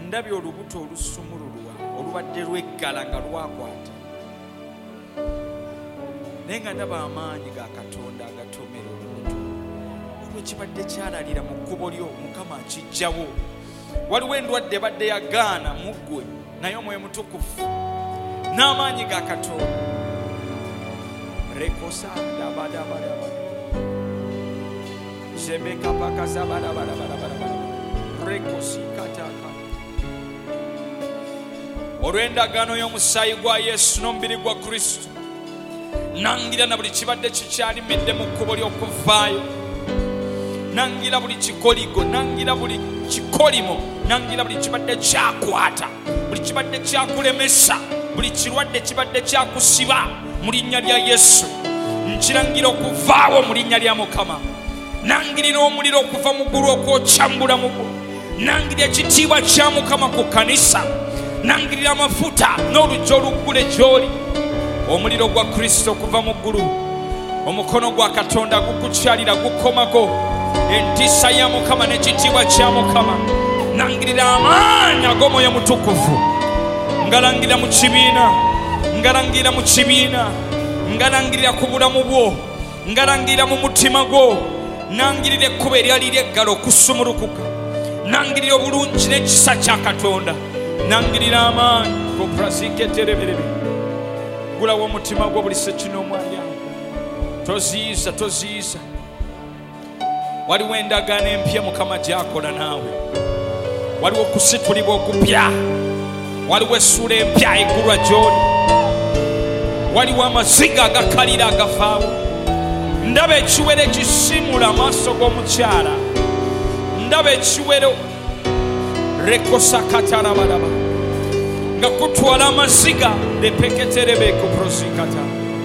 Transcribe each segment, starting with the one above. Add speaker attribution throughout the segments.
Speaker 1: ndabye olubuto olusumululwa olubadde lweggala nga lwakwata, naye nga ndaba amaanyi ga Katonda agatomera olubuto olwekibadde kyalalira mu kkubo lyo, Mukama akijjawo. Waliwo endwadde badde yagaana mu ggwe, naye Omwoyo Mutukuvu n'amaanyi ga Katonda rekosandabadabadaba zebekapakazabadabadabadabada rekosikataka olw'endagaano y'omusaayi gwa Yesu n'omubiri gwa Kristo, nangira na buli kibadde kikyalimidde mu kkubo ly'okuvaayo, nangira buli kikoligo, nangira buli kikolimo, nangira buli kibadde kyakwata, buli kibadde kyakulemesa, buli kirwadde kibadde kyakusiba mu linnya lya Yesu, nkirangira okuvaawo mu linnya lya Mukama. Nangirira omuliro okuva mu ggulu okwokyambula mu gwo, nangirira ekitiibwa kya Mukama ku kanisa, nangirira amafuta n'oluggi oluggule gy'oli, omuliro gwa Kristo okuva mu ggulu, omukono gwa Katonda gukukyalira gukomako, entiisa ya Mukama n'ekitiibwa kya Mukama. Nangirira amaanyi ag'Omwoyo Mutukuvu, ngalangirira mu kibiina, ngalangirira mu kibiina, ngalangirira ku bulamu bwo, ngalangirira mu mutima gwo, nangirira ekkubo eryali ly'eggala okusumulukuka, nangirira obulungi n'ekisa kya Katonda, nangirira amaanyi kopraziketereberebe. Gulawo omutima gwo buli sekinomwalya, toziiza toziiza. Waliwo endagaano empya Mukama gy'akola naawe, waliwo okusitulibwa okupya, waliwo essuula empya eggulwa gy'oli, waliwo amaziga agakalira agafaawo. Ndaba ekiwero ekisimula amaaso g'omukyala, ndaba ekiwero rekosakatarabalaba nga kutwala amaziga lepeketerebe kuprosikata.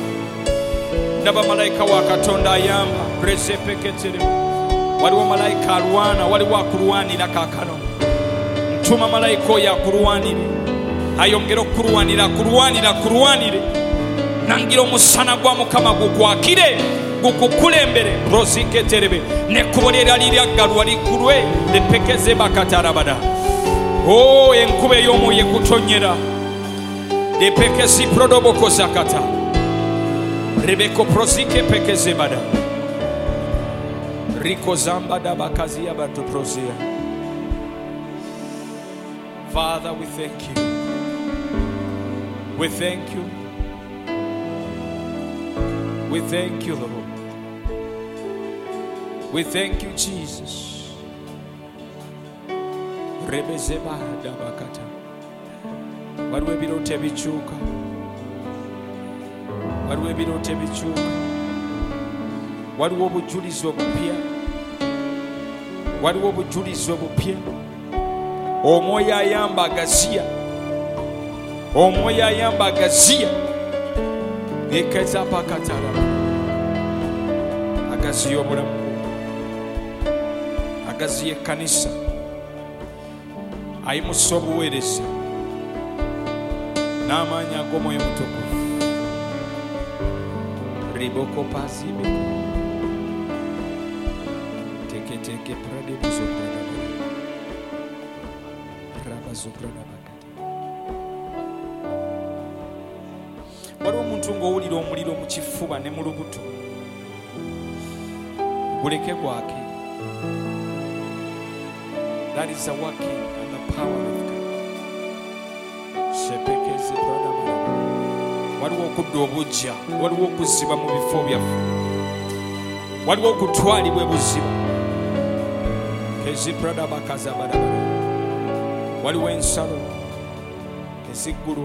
Speaker 1: Ndaba malayika wa Katonda ayamba prezepeketerebe. Waliwo malayika alwana, waliwo akulwanira kaakano. Ntuma malayika oyo akulwanire, ayongera okulwanira, akulwanire. Nangira omusana gwa Mukama gukwakire, gukukulembere prosiketerebe, nekkubo lyerali lyaggalwa liggulwe lepekeze bakatarabada. O enkuba ey'omwoyo ekutonyera lepekezi prodoboko zakata rebeko prosike pekeze bada riko zambada bakazi abantu prosia. Father, we thank you. We thank you. We thank you, Lord. We thank you, Jesus. Rebezeba dabakata. Waliwo ebiroota ebikyuka. Waliwo ebiroota ebikyuka. Waliwo obujulizi obupya. Waliwo obujulizi obupya. Omwoyo ayamba agaziya. Omwoyo ayamba agaziya. Ekeza pakatara. Agaziya obulamu. Agaziya ekkanisa. Ayimusa obuweereza n'amaanyi ag'Omwoyo Mutukuvu. Riboko pasibe teketeke prade buzoprada rabazoprada bakati. Waliwo omuntu ng'owulira omuliro mu kifuba ne mu lubuto, guleke gwake. That is a working and the power of God. Shepekeze brother. Waliwo okudda obujja, waliwo okuziba mu bifo byaffe, waliwo okutwalibwa ebuziba. Kezi brother bakaza barabara. Waliwo ensalo eziggulwa.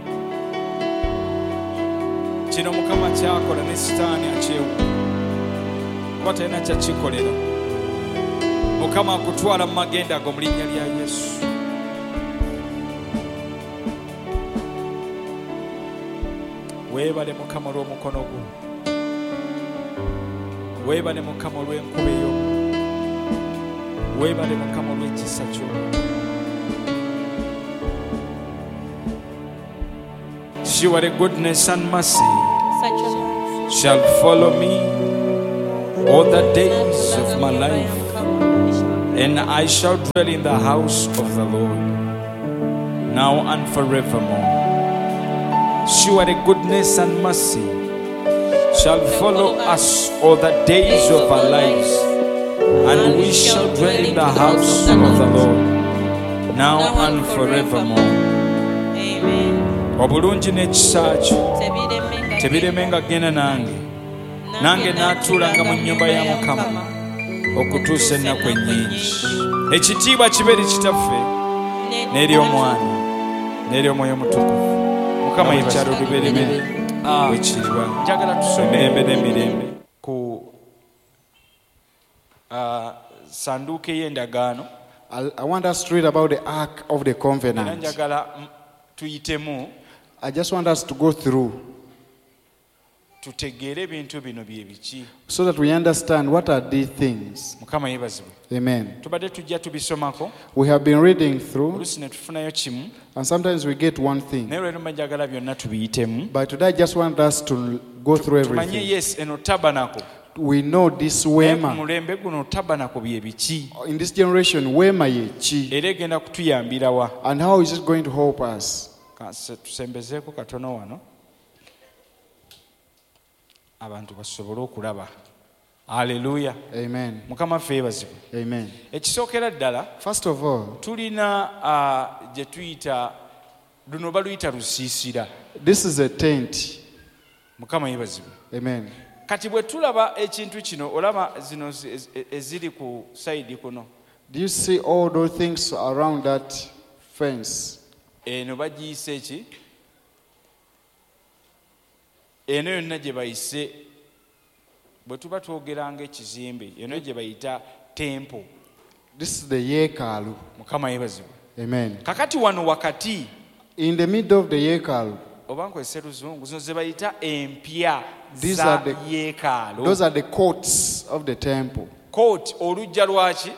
Speaker 1: Kino Mukama kyakola ne Sitaani akyewu, kuba talina kyakikolera. Mukama akutwala mu magenda ago mu linnya lya Yesu. Weebale Mukama olw'omukono gwo, weebale Mukama olw'enkuba eyo, weebale Mukama olw'ekisa kyo. Surely goodness and mercy shall follow me all the days of my life, and I shall dwell in the house of the Lord now and forevermore. Surely goodness and mercy shall follow us all the days of our lives, and we shall dwell in the house of the Lord now and forevermore.
Speaker 2: Amen.
Speaker 1: Obulungi n'ekisa kyo tebiremenga genda nange naatuulanga mu nnyumba ya Mukama okutuusa ennaku ennyingi. Ekitiibwa kibeere kitaffe n'eri Omwana n'eri Omwoyo Mutukuvu. Mukama yekyalo lubereberye bwekiriba. Njagala tusome emirembe n'emirembe ku sanduuko ey'endagaano.
Speaker 3: I want us to read about the Ark of the
Speaker 1: Era
Speaker 3: Covenant.
Speaker 1: njagala tuyitemu
Speaker 3: I just want us to go through
Speaker 1: tutegeere ebintu bino bye biki.
Speaker 3: so that we understand what are these things.
Speaker 1: Mukama yeebazibwe.
Speaker 3: Amen.
Speaker 1: Tubadde tujja tubisomako
Speaker 3: We have been reading through,
Speaker 1: oluusi ne tufunayo kimu,
Speaker 3: and sometimes we get one thing.
Speaker 1: naye olwero njagala byonna tubiyitemu
Speaker 3: But today I just want us to go through
Speaker 1: tumanye
Speaker 3: everything.
Speaker 1: yes eno tabanako.
Speaker 3: We know this
Speaker 1: Naye ku
Speaker 3: Wema.
Speaker 1: mulembe guno tabanako bye biki
Speaker 3: In this generation, Wema ye chi.
Speaker 1: era egenda kutuyambira wa.
Speaker 3: And how is it going to help us?
Speaker 1: Tusembezeeko katono wano abantu basobole okulaba. Aleluya.
Speaker 3: Amen.
Speaker 1: Mukama ffe yeebazibwe.
Speaker 3: Amen.
Speaker 1: Ekisookera ddala
Speaker 3: First of all,
Speaker 1: tulina gye tuyita luno baluyita lusiisira.
Speaker 3: this is a tent.
Speaker 1: Mukama yeebazibwe.
Speaker 3: Amen.
Speaker 1: Kati bwe tulaba ekintu kino olaba zino eziri ku sayidi kuno,
Speaker 3: Do you see all those things around that fence?
Speaker 1: eno bagiyise eki? Eno yonna gye bayise, bwe tuba twogeranga ekizimbe, eno gye bayita tempo.
Speaker 3: This is the Yekalu.
Speaker 1: Mukama yeebazibwe.
Speaker 3: Amen.
Speaker 1: Kakati wano wakati
Speaker 3: In the middle of the Yekalu,
Speaker 1: oba nkozesa luzungu, zino ze bayita empya
Speaker 3: These
Speaker 1: za
Speaker 3: are the-
Speaker 1: yeekaalu.
Speaker 3: those are the courts of the temple.
Speaker 1: Kooti, olujja lwaki?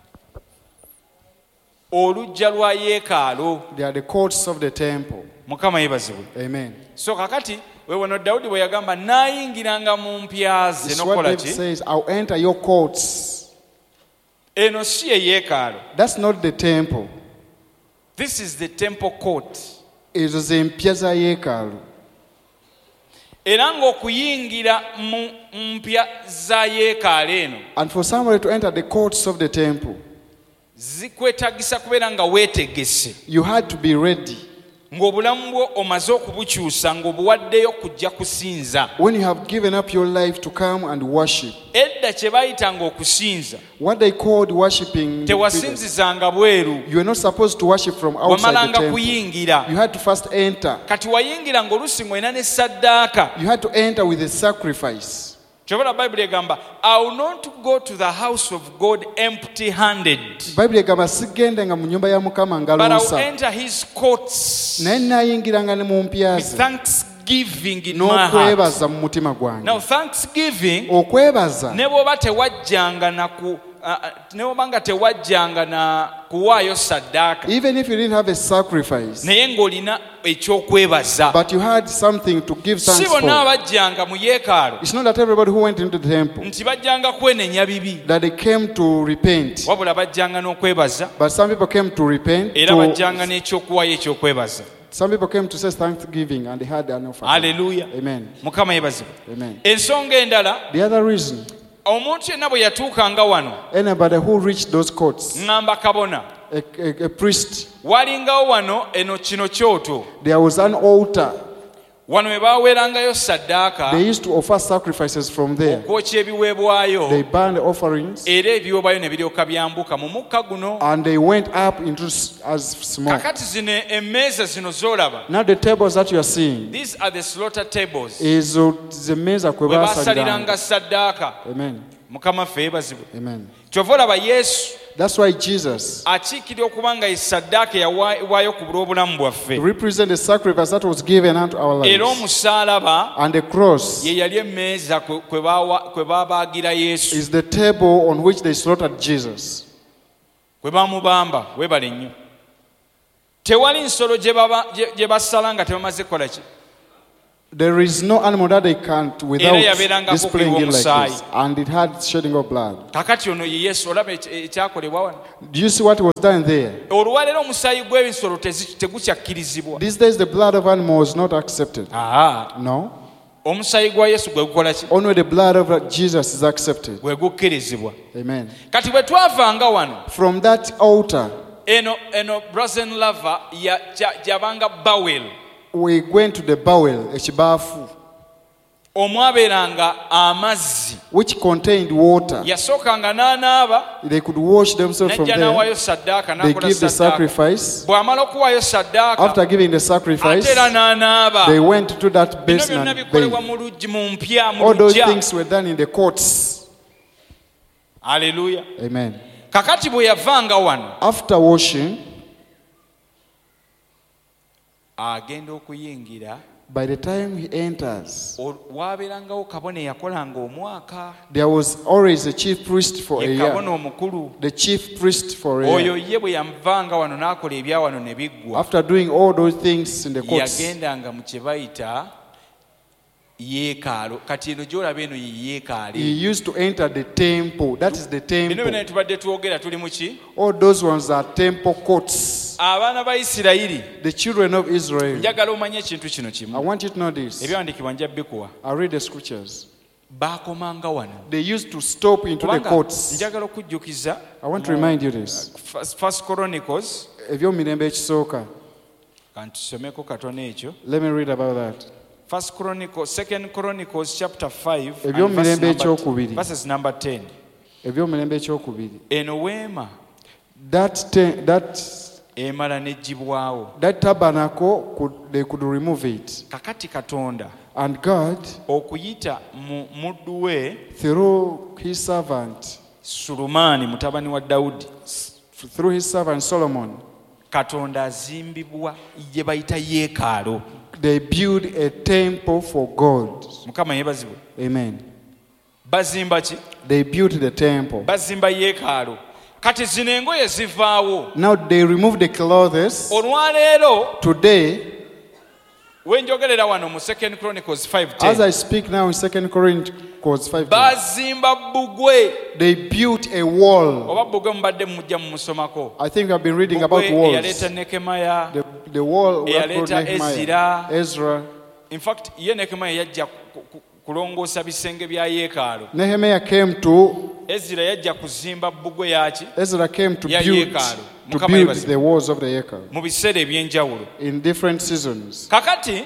Speaker 1: Olujja lwa yeekaalu.
Speaker 3: They are the courts of the temple.
Speaker 1: Mukama yeebazibwe.
Speaker 3: Amen.
Speaker 1: So kakati weewano Dawudi bwe yagamba naayingiranga mu mpya ze
Speaker 3: This is what
Speaker 1: nokola
Speaker 3: David
Speaker 1: ki?
Speaker 3: says, I'll enter your courts.
Speaker 1: Eno si ye yeekaalu.
Speaker 3: That's not the temple.
Speaker 1: This is the temple court.
Speaker 3: It is in Piazza Yekalu.
Speaker 1: Era ng'okuyingira mu mpya za yeekaalu eno
Speaker 3: And for somebody to enter the courts of the temple,
Speaker 1: zikwetagisa kubeera nga weetegese,
Speaker 3: you had to be ready.
Speaker 1: ng'obulamu bwo omaze okubukyusa ng'obuwaddeyo kujja kusinza.
Speaker 3: When you have given up your life to come and worship,
Speaker 1: Edda kye baayitanga okusinza
Speaker 3: what they called worshiping,
Speaker 1: tewasinzizanga bweru,
Speaker 3: you were not supposed to worship from outside the
Speaker 1: wamalanga
Speaker 3: temple.
Speaker 1: kuyingira.
Speaker 3: You had to first enter.
Speaker 1: Kati wayingira ng'oluusi ng'olina ne saddaaka.
Speaker 3: You had to enter with a sacrifice.
Speaker 1: Kyobala Bayibuli egamba, I will not go to the house of God empty handed,
Speaker 3: Bible egamba sigendenga mu nyumba ya Mukama
Speaker 1: but I will
Speaker 3: ngalosa.
Speaker 1: enter his courts
Speaker 3: Naye nayingiranga ne mu mpya
Speaker 1: with
Speaker 3: ze
Speaker 1: thanksgiving in my heart.
Speaker 3: n'okwebaza mu mutima
Speaker 1: Now
Speaker 3: gwange.
Speaker 1: thanksgiving,
Speaker 3: Okwebaza
Speaker 1: ne bw'oba tewajjanga na ku ne bw'oba nga tewajjanga na kuwaayo saddaaka,
Speaker 3: even if you didn't have a sacrifice,
Speaker 1: naye ng'olina ekyokwebaza.
Speaker 3: but you had something to give
Speaker 1: Si
Speaker 3: thanks
Speaker 1: bonna
Speaker 3: for.
Speaker 1: abajjanga mu yeekaalu
Speaker 3: It's not that everybody who went into the temple
Speaker 1: nti bajjanga kwenenya bibi,
Speaker 3: that they came to repent,
Speaker 1: wabula bajjanga n'okwebaza,
Speaker 3: but some people came to repent.
Speaker 1: era bajjanga n'ekyokuwaayo ekyokwebaza.
Speaker 3: Some people came to say thanksgiving and they had an offering.
Speaker 1: Haleluya.
Speaker 3: Amen.
Speaker 1: Mukama yeebazibwe.
Speaker 3: Amen.
Speaker 1: Ensonga endala,
Speaker 3: The other reason,
Speaker 1: omuntu yenna bwe yatuukanga wano,
Speaker 3: anybody who reached those courts,
Speaker 1: ŋŋamba kabona,
Speaker 3: a priest,
Speaker 1: walingawo wano eno kino kyoto,
Speaker 3: there was an altar.
Speaker 1: wano we baaweerangayo saddaaka,
Speaker 3: They used to offer sacrifices from there.
Speaker 1: okwokya ebiweebwayo,
Speaker 3: They burned the offerings
Speaker 1: era ebiweebwayo ne biryoka byambuka mu mukka guno.
Speaker 3: and they went up into as smoke.
Speaker 1: Kakati zino emmeeza zino z'olaba,
Speaker 3: Now the tables that you are seeing
Speaker 1: these are the slaughter tables,
Speaker 3: is the meza kwe
Speaker 1: we
Speaker 3: basaliranga.
Speaker 1: baasaliranga saddaaka.
Speaker 3: Amen.
Speaker 1: Mukama ffe yeebazibwe.
Speaker 3: Amen.
Speaker 1: Kyova olaba Yesu
Speaker 3: That's why Jesus
Speaker 1: akiikirira okuba nga ye saddaaka eyawaayibwayo ku lw'obulamu bwaffe,
Speaker 3: represents the sacrifice that was given unto our
Speaker 1: era
Speaker 3: lives.
Speaker 1: omusaalaba
Speaker 3: And the cross
Speaker 1: ye yali emmeeza kwe baabaagira Yesu,
Speaker 3: is the table on which they slaughtered Jesus.
Speaker 1: kwe baamubamba. Weebale nnyo. Tewali nsolo gye basala nga tebamaze kukola ki?
Speaker 3: There is no animal that they can't
Speaker 1: Era
Speaker 3: without
Speaker 1: yabeerangako
Speaker 3: displaying it like
Speaker 1: omusaayi.
Speaker 3: this. And it had shedding of blood.
Speaker 1: Kakati ono ye Yesu, olaba ekyakolebwa wano.
Speaker 3: Do you see what was done there?
Speaker 1: Olwaleero omusaayi gw'ebisolo tegukyakkirizibwa.
Speaker 3: These days the blood of animals is not accepted. No.
Speaker 1: Omusaayi gwa Yesu gwe gukola ki?
Speaker 3: Only the blood of Jesus is accepted.
Speaker 1: Gwe gukkirizibwa.
Speaker 3: Amen.
Speaker 1: Kati bwe twavanga wano,
Speaker 3: From that altar,
Speaker 1: eno brazen lava gyabanga bawel,
Speaker 3: we went to the bowel, ekibaafu,
Speaker 1: omwabeeranga amazzi.
Speaker 3: which contained water.
Speaker 1: Yasookanga n'anaaba,
Speaker 3: They could wash themselves from
Speaker 1: n'ajja
Speaker 3: there.
Speaker 1: n'awaayo saddaaka,
Speaker 3: They
Speaker 1: n'akola
Speaker 3: give the
Speaker 1: saddaaka.
Speaker 3: sacrifice.
Speaker 1: Bw'amala okuwaayo saddaaka,
Speaker 3: After giving the
Speaker 1: ate
Speaker 3: sacrifice,
Speaker 1: era n'anaaba.
Speaker 3: they went to that
Speaker 1: Bino
Speaker 3: basin
Speaker 1: byonna
Speaker 3: and
Speaker 1: bikolebwa
Speaker 3: bathed.
Speaker 1: mu luggi, mu mpya, mu
Speaker 3: All those
Speaker 1: luggya.
Speaker 3: things were done in the courts.
Speaker 1: Haleluya.
Speaker 3: Amen.
Speaker 1: Kakati bwe yavanga wano,
Speaker 3: After washing,
Speaker 1: agenda okuyingira,
Speaker 3: by the time he enters,
Speaker 1: waabeerangawo kabona eyakolanga omwaka,
Speaker 3: there was always a chief priest for a
Speaker 1: ye
Speaker 3: year.
Speaker 1: kabona omukulu.
Speaker 3: The chief priest for a
Speaker 1: Oyo
Speaker 3: year.
Speaker 1: ye bwe yamuvanga wano n'akola ebya wano ne biggwa,
Speaker 3: After doing all those things in the courts,
Speaker 1: yagendanga mu kye bayita yeekaalo. Kati eno gy'olaba eno ye
Speaker 3: he
Speaker 1: yeekaali.
Speaker 3: used to enter the temple. That is the
Speaker 1: Bino byonna
Speaker 3: temple.
Speaker 1: bye tubadde twogera tuli mu ki?
Speaker 3: All those ones are temple courts.
Speaker 1: Abaana ba Isirayiri,
Speaker 3: The children of Israel.
Speaker 1: njagala omanye ekintu kino
Speaker 3: I
Speaker 1: kimu.
Speaker 3: want you to know this.
Speaker 1: Ebyawandiikibwa njja bikuwa.
Speaker 3: I read the scriptures.
Speaker 1: Baakomanga wano.
Speaker 3: They used to stop into the
Speaker 1: Kubanga
Speaker 3: courts.
Speaker 1: njagala okujjukiza
Speaker 3: I want to remind you this.
Speaker 1: First Chronicles,
Speaker 3: Ebyomirembe ekisooka.
Speaker 1: kantusomeko katono ekyo.
Speaker 3: Let me read about that.
Speaker 1: Second Chronicles chapter 5 and
Speaker 3: Ebyomirembe ekyokubiri.
Speaker 1: verses number 10.
Speaker 3: Ebyomirembe ekyokubiri.
Speaker 1: Eno weema
Speaker 3: That
Speaker 1: emala n'eggyibwawo.
Speaker 3: tabernacle, they could remove it.
Speaker 1: Kakati Katonda
Speaker 3: And God,
Speaker 1: okuyita mu muddu we
Speaker 3: through his servant,
Speaker 1: Sulumaani mutabani wa Dawudi,
Speaker 3: through his servant Solomon,
Speaker 1: Katonda azimbibwa gye bayita yeekaalo.
Speaker 3: they built a temple for God.
Speaker 1: Mukama yeebazibwe.
Speaker 3: Amen.
Speaker 1: Bazimba ki?
Speaker 3: They built the temple.
Speaker 1: Bazimba yeekaalo. Kati zino engoye zivaawo.
Speaker 3: Now they removed the clothes.
Speaker 1: Olwaleero
Speaker 3: Today,
Speaker 1: wenjogerera wano mu Second Chronicles
Speaker 3: as
Speaker 1: 5:10,
Speaker 3: I speak now in 2 Chronicles 5,
Speaker 1: bazimba bbugwe.
Speaker 3: they built a wall.
Speaker 1: Oba bbugwe mubadde mujja mumusomako.
Speaker 3: I think I've been reading about
Speaker 1: Bbugwe
Speaker 3: walls.
Speaker 1: eyaleeta Nekemaya.
Speaker 3: The wall that brought
Speaker 1: Eyaleeta
Speaker 3: Nehemiah, Ezra.
Speaker 1: In fact, ye Nekemaya yajja kulongoosa bisenge bya yeekaalo.
Speaker 3: Nehemiah came to,
Speaker 1: Ezira yajja kuzimba bbugwe yaki
Speaker 3: Ezra came to
Speaker 1: Ya
Speaker 3: build,
Speaker 1: yeekaalu.
Speaker 3: to
Speaker 1: Mukama
Speaker 3: build
Speaker 1: yeebazibwe.
Speaker 3: the walls of the Yekal
Speaker 1: mu biseera eby'enjawulo.
Speaker 3: in different seasons.
Speaker 1: Kakati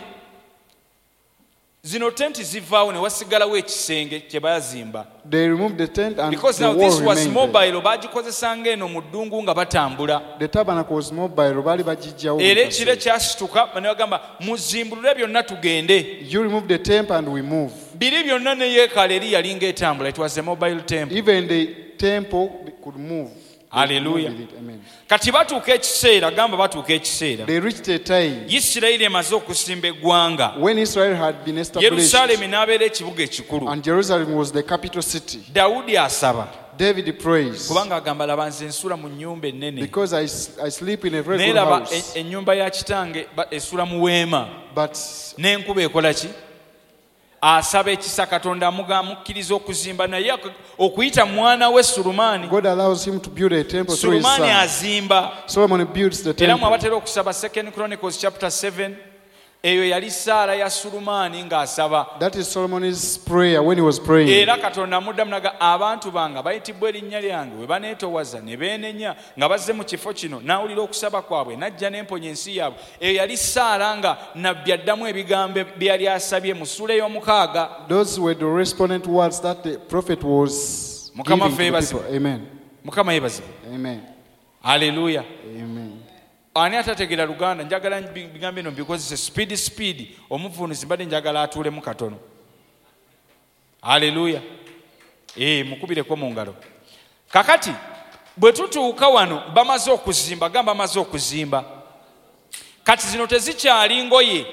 Speaker 1: zino tenti zivaawo ne wasigalawo ekisenge kye bazimba.
Speaker 3: They removed the tent and
Speaker 1: Because
Speaker 3: the
Speaker 1: now
Speaker 3: wall
Speaker 1: this was
Speaker 3: remained there.
Speaker 1: mobile, bagikozesanga eno mu ddungu nga batambula.
Speaker 3: The tabernacle was mobile. Bali bajijjawo
Speaker 1: Era
Speaker 3: mukase.
Speaker 1: ekiro kyasituka ne bagamba muzimbulule byonna tugende.
Speaker 3: You remove the temple and we move.
Speaker 1: Biri byonna ne yeekaalo eri yali ng'etambula. It was a mobile temple.
Speaker 3: Even the temple could move. They could
Speaker 1: Hallelujah.
Speaker 3: move with it. Amen.
Speaker 1: Kati batuuka ekiseera, gamba batuuka ekiseera.
Speaker 3: They reached a time
Speaker 1: Isirayiri emaze okusimba eggwanga.
Speaker 3: when Israel had been established
Speaker 1: Yerusaalemi n'abeera ekibuga ekikulu.
Speaker 3: and Jerusalem was the capital city.
Speaker 1: Dawudi asaba.
Speaker 3: David prays,
Speaker 1: Kubanga agamba laba nze nsula mu nnyumba ennene.
Speaker 3: because I sleep in a very
Speaker 1: Naye
Speaker 3: good
Speaker 1: laba
Speaker 3: house.
Speaker 1: ennyumba ya kitange esula mu weema.
Speaker 3: But
Speaker 1: N'enkuba ekola ki? Asaba ekisa Katonda amukkiriza okuzimba naye okuyita mwana we Sulumaani.
Speaker 3: God allows him to build a temple through his
Speaker 1: Sulumaani
Speaker 3: son.
Speaker 1: azimba.
Speaker 3: Solomon builds the
Speaker 1: Era
Speaker 3: temple.
Speaker 1: mwabatera okusaba Second Chronicles chapter 7. Eyo yali ssaala ya Sulumaani ng'asaba.
Speaker 3: That is Solomon's prayer when he was praying.
Speaker 1: Era Katonda amuddamu naga abantu bange bayitibwa erinnya lyange we baneetowaza ne beenenya nga bazze mu kifo kino n'awulira okusaba kwabwe n'ajja n'emponya ensi yaabwe. Eyo yali ssaala nga nabbi addamu ebigambo bye yali asabye mu ssuula ey'omukaaga.
Speaker 3: Those were the respondent words that the prophet was
Speaker 1: Mukama
Speaker 3: giving to the
Speaker 1: ffe
Speaker 3: people. Amen.
Speaker 1: Mukama yeebazibwe.
Speaker 3: Amen.
Speaker 1: Haleluya.
Speaker 3: Amen.
Speaker 1: Ani atategeera Luganda njagala bigambo bino bikozese speed omuvunuzi mbadde njagala atuulemu katono. Haleluya. Mukubireko mu ngalo. Kakati bwe tutuuka wano bamaze okuzimba, gamba bamaze okuzimba. Kati zino tezikyali ngoye.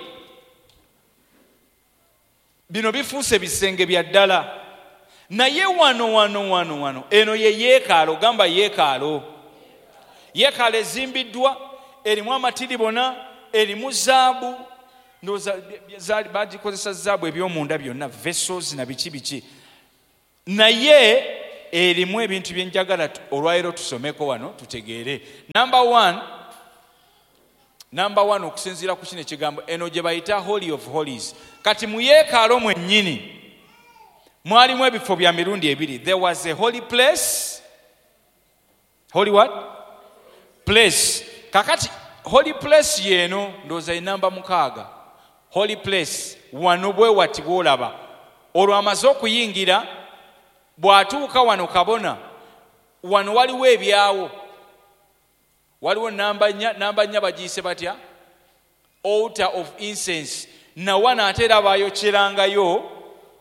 Speaker 1: Bino bifuuse bisenge bya ddala. Naye wano eno ye yeekaalo, gamba yeekaalo. Yeekaalo ezimbiddwa erimu amatiribona, erimu zaabu, ndoza bagikozesa zaabu ebyomunda byonna vessels na biki naye erimu ebintu byenjagala olwaleero tusomeko wano tutegeere. Number one okusinziira ku kino ekigambo eno gye bayita Holy of Holies. Kati mu yeekaalu mwennyini mwalimu ebifo bya mirundi ebiri. There was a holy place. Holy what? Place. Kakati holy place yeno ndooza enamba 6. Holy place wano bwe wati bwolaba olwo amaze okuyingira bw'atuuka wano kabona wano waliwo ebyawo, waliwo namba nnya bagiyise batya? Altar of incense. Na wana ate era baayokyerangayo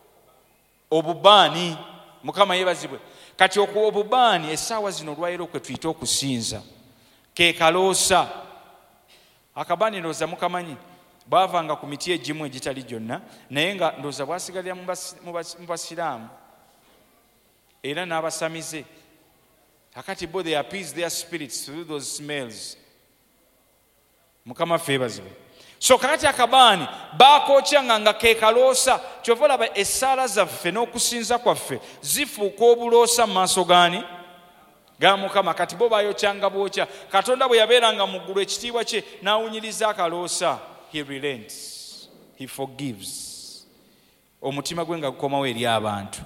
Speaker 1: obubaani. Mukama yeebazibwe. Kati obubaani essaawa zino olwaleero kwe tuyita okusinza ke kaloosa. Akabaani ndooza mukamanyi baavanga ku miti egimu egitali gyonna naye nga ndooza bwasigalira mu basiraamu era n'abasamize. Akati bo they appease their spirits through those smells. Mukama feebazibwe. So kakati akabaani baakokyanga nga ke kaloosa. Kyova olaba essaala zaffe n'okusinza kwaffe zifuuka obuloosa mu maaso gaani? Ga Mukama. Kati bo baayokyanga bwokya. Katonda bwe yabeeranga mu ggulu ekitiibwa kye n'awunyiriza akaloosa. He relents. He forgives. Omutima gwe nga gukomawo eri abantu.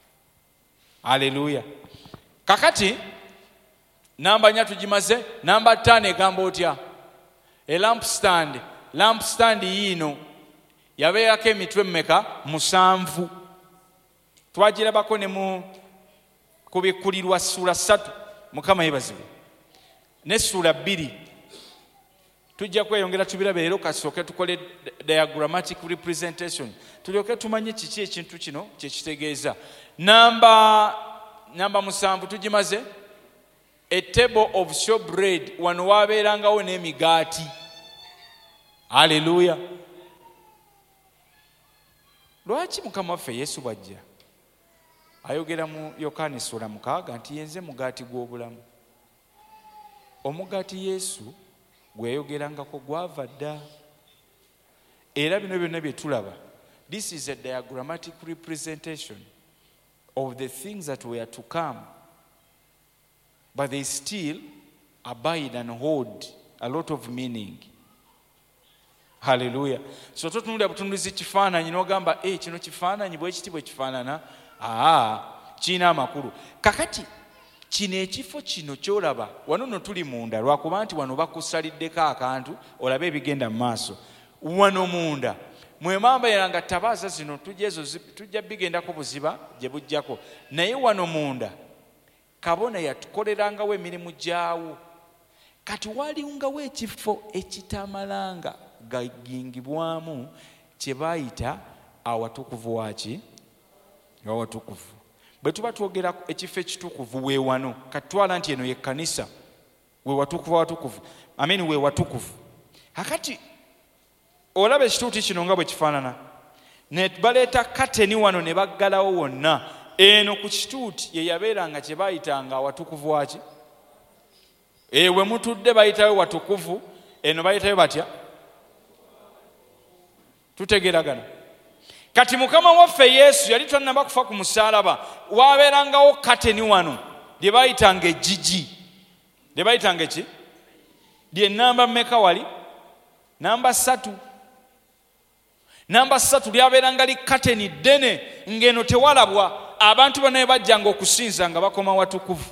Speaker 1: Haleluya. Kakati namba 4 tugimaze. Namba 5 egamba otya? A lampstand. Lampstand yino yabeerako emitwe mmeka? 7. Twagirabako ne mu kubikkulirwa ssuula 3. Mukama yeebazibwe. Ne ssuula 2 tujja kweyongera tubirabe leero kasooke tukole diagrammatic representation tulyoke tumanye kiki ekintu kino kyekitegeeza. Namba 7 tugimaze. A table of showbread. Wano waabeerangawo n'emigaati. Haleluya. Lwaki Mukama waffe Yesu bw'ajja ayogera mu Yokaana ssuula 6 nti yenze mugaati gw'obulamu? Omugaati Yesu gwe yayogerangako gwava dda. Era bino byonna bye tulaba, this is a diagrammatic representation of the things that were to come, but they still abide and hold a lot of meaning. Hallelujah. So tutunulira butunulizi kifaananyi n'ogamba kino kifaananyi bwe kiti bwe kifaanana kiina amakulu. Kakati kino ekifo kino kyolaba wano no tuli munda lwakuba nti wano bakusaliddeko akantu olabe ebigenda mu maaso. Wano munda mwemamba yeranga tabaaza zino tujja bigendako buziba gye bujjako, naye wano munda kabona yatukolerangawo emirimu gyawo. Kati walingawo ekifo ekitamalanga gagingibwamu kye baayita awatukuvu waki? Awatukuvu. Bwe tuba twogera ekifo ekitukuvu we wano kati twala nti eno ye kkanisa we watukuvu awatukuvu. We watukuvu. Akati olaba ekituuti kino nga bwe kifaanana ne baleeta kateni wano ne baggalawo wonna. Eno ku kituuti ye yabeeranga kye baayitanga awatukuvu waki? We mutudde bayitayo watukuvu, eno bayitayo batya? Tutegeragana. Kati Mukama waffe Yesu yali tannaba kufa ku musaalaba, waabeerangawo kateni wano lye baayitanga ejjigi. Lye baayitanga ki? Lye namba mmeka wali? Namba 3. Namba 3 lyabeeranga li kateni ddene ng'eno tewalabwa. Abantu bonna bajjanga okusinza nga bakoma watukuvu.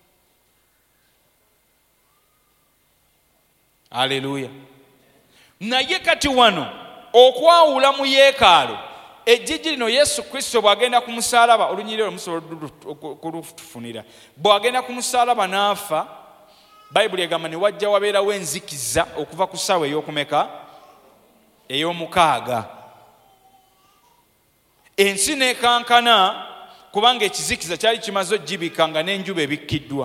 Speaker 1: Haleluya. Naye kati wano okwawula mu yeekaalu ejjigi lino Yesu Kristo bw'agenda ku musaalaba, olunyiriro olumusobola kulufunira, bw'agenda ku musaalaba n'afa, Bayibuli egamba ne wajja wabeerawo enzikiza okuva ku ssaawa ey'okumeka? Ey'omukaaga. Ensi n'ekankana kubanga ekizikiza kyali kimaze ogibika nga n'enjuba ebikkiddwa.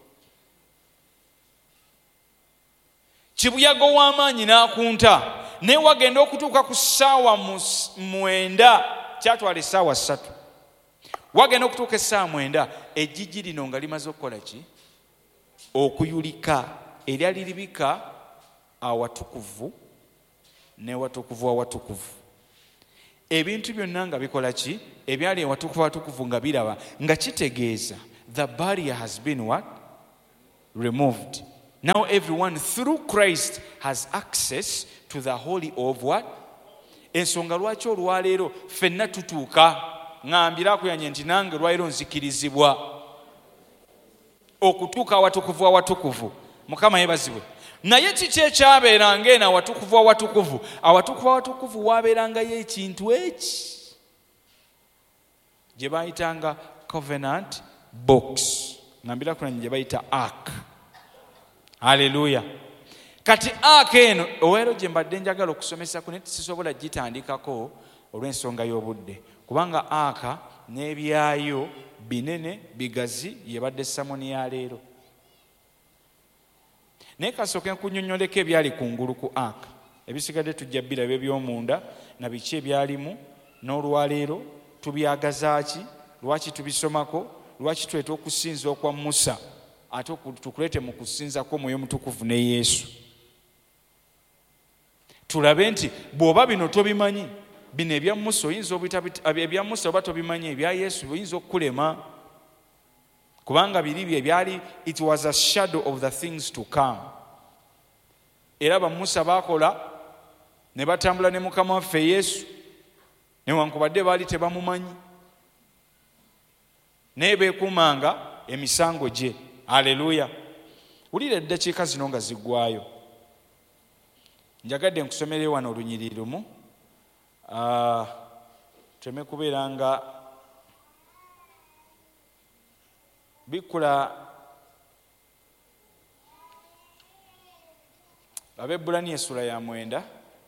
Speaker 1: Kibuyaga ow'amaanyi n'akunta, naye wagenda okutuuka ku ssaawa 9, kyatwala essaawa 3. Wagenda okutuuka essaawa 9, ejjigi lino nga limaze okukola ki? Okuyulika. Eryali libika awatukuvu ne watukuvu wa watukuvu. Ebintu byonna nga bikola ki? Ebyali ewatukuvu watukuvu nga biraba, nga kitegeeza the barrier has been what? Removed. Now everyone through Christ has access to the holy of what? Ensonga lwaki olwaleero ffenna tutuuka, ngambira akuyanye nti nange olwaleero nzikirizibwa okutuuka awatukuvu awatukuvu. Mukama yebazibwe. Naye kiki ekyabeeranga eno awatukuvu awatukuvu? Awatukuvu awatukuvu waabeerangayo ekintu eki gye baayitanga covenant box. Ngambira kunanye gye bayita ark. Haleluya. Kati ark eno oweero gye mbadde njagala okusomesa ku neti sisobola gitandikako olw'ensonga y'obudde, kubanga ark n'ebyayo binene bigazi yebadde samoni ya leero. Naye kasooke nkunnyonnyoleko ebyali kungulu ku ark. Ebisigadde tujja biraba eby'omunda na biki ebyalimu, n'olwaleero tubyagazaaki, lwaki tubisomako, lwaki tweta okusinza okwa Musa ate tukulete mu kusinzako Mwoyo Mutukuvu ne Yesu. Tulabe nti bw'oba bino tobimanyi, bino ebya Musa oyinza ebya Musa oba tobimanyi, ebya Yesu oyinza okukulema, kubanga biri ebyali, it was a shadow of the things to come. Era ba Musa bakola ne batambula ne Mukama waffe Yesu newankubadde baali tebamumanyi, naye beekumanga emisango gye. Haleluya. Wulira eddakiika zino nga ziggwayo. Njagadde nkusomere wano olunyiriri lumu, teme kubeera nga bikula. Abebulani essula ya 9,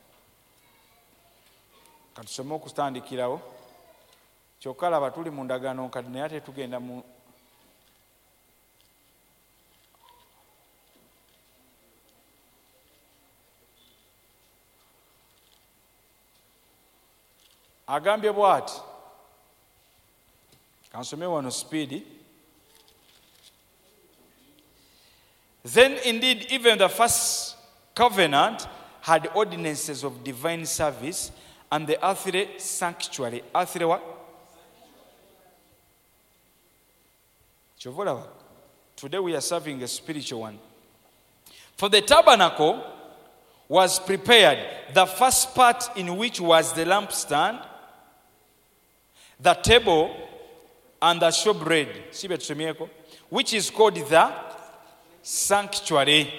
Speaker 1: katusome okutandikirawo. Kyokka laba tuli mu ndagaano kati naye ate tugenda mu agambye bw'ati. Kansome wano speed. Then indeed even the first covenant had ordinances of divine service and the earthly sanctuary. Earthly what? Chovola. Today we are serving a spiritual one. For the tabernacle was prepared, the first part in which was the lampstand, the table, and the showbread, which is called the sanctuary.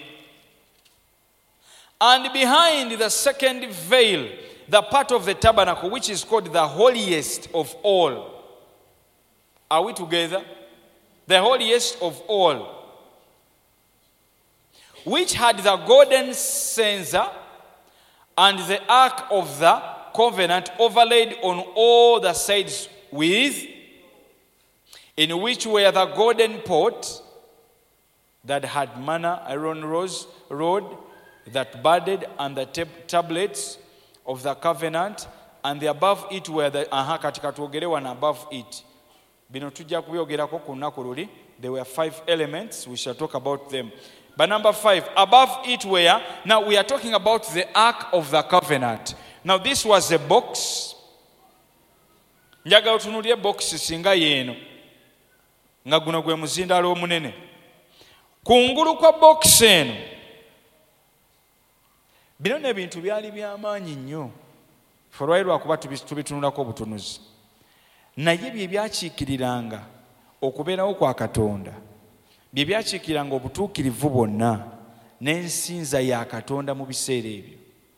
Speaker 1: And behind the second veil, the part of the tabernacle, which is called the holiest of all. Are we together? The holiest of all, which had the golden censer and the ark of the covenant overlaid on all the sides with, in which were the golden pot that had manna, Aaron rod that budded, and the tablets of the covenant, and the above it were the and above it. Bino tujja kubyogerako ku lunaku luli. There were 5 elements. We shall talk about them. But number 5, above it were, now we are talking about the ark of the covenant. Now this was a box. Njagala otunuulire box singa yeeno nga guno gwe muzindaalo omunene. Kungulu kwa box eno bino n'ebintu byali by'amaanyi nnyo. Olwali lwakuba tubitunulako obutunuzi. Naye bye byakiikiriranga okubeerawo kwa Katonda, bye byakiikiriranga obutuukirivu bwonna n'ensinza ya Katonda mu biseera ebyo.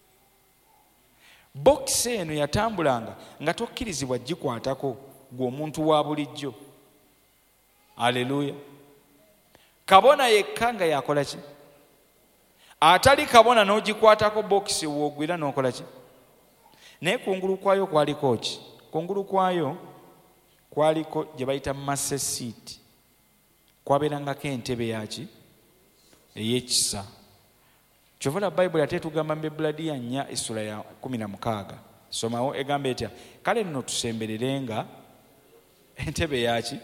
Speaker 1: Bokisi eno yatambulanga nga tokkirizibwa gikwatako gwe omuntu wa bulijjo. Aleluya. Kabona yekka nga yakola ki? Atali kabona n'ogikwatako bokisi woogwira n'okola ki? Naye kungulu kwayo kwaliko ki? Kungulu kwayo kwaliko gye bayita master seat. Kwabeerangako entebe yaki? Ey'ekisa. Kyovola Bayibuli ate tugamba Mbebuladiya 4 essula ya 16. Somawo egamba etya? Kale nno tusembererenga entebe yaki?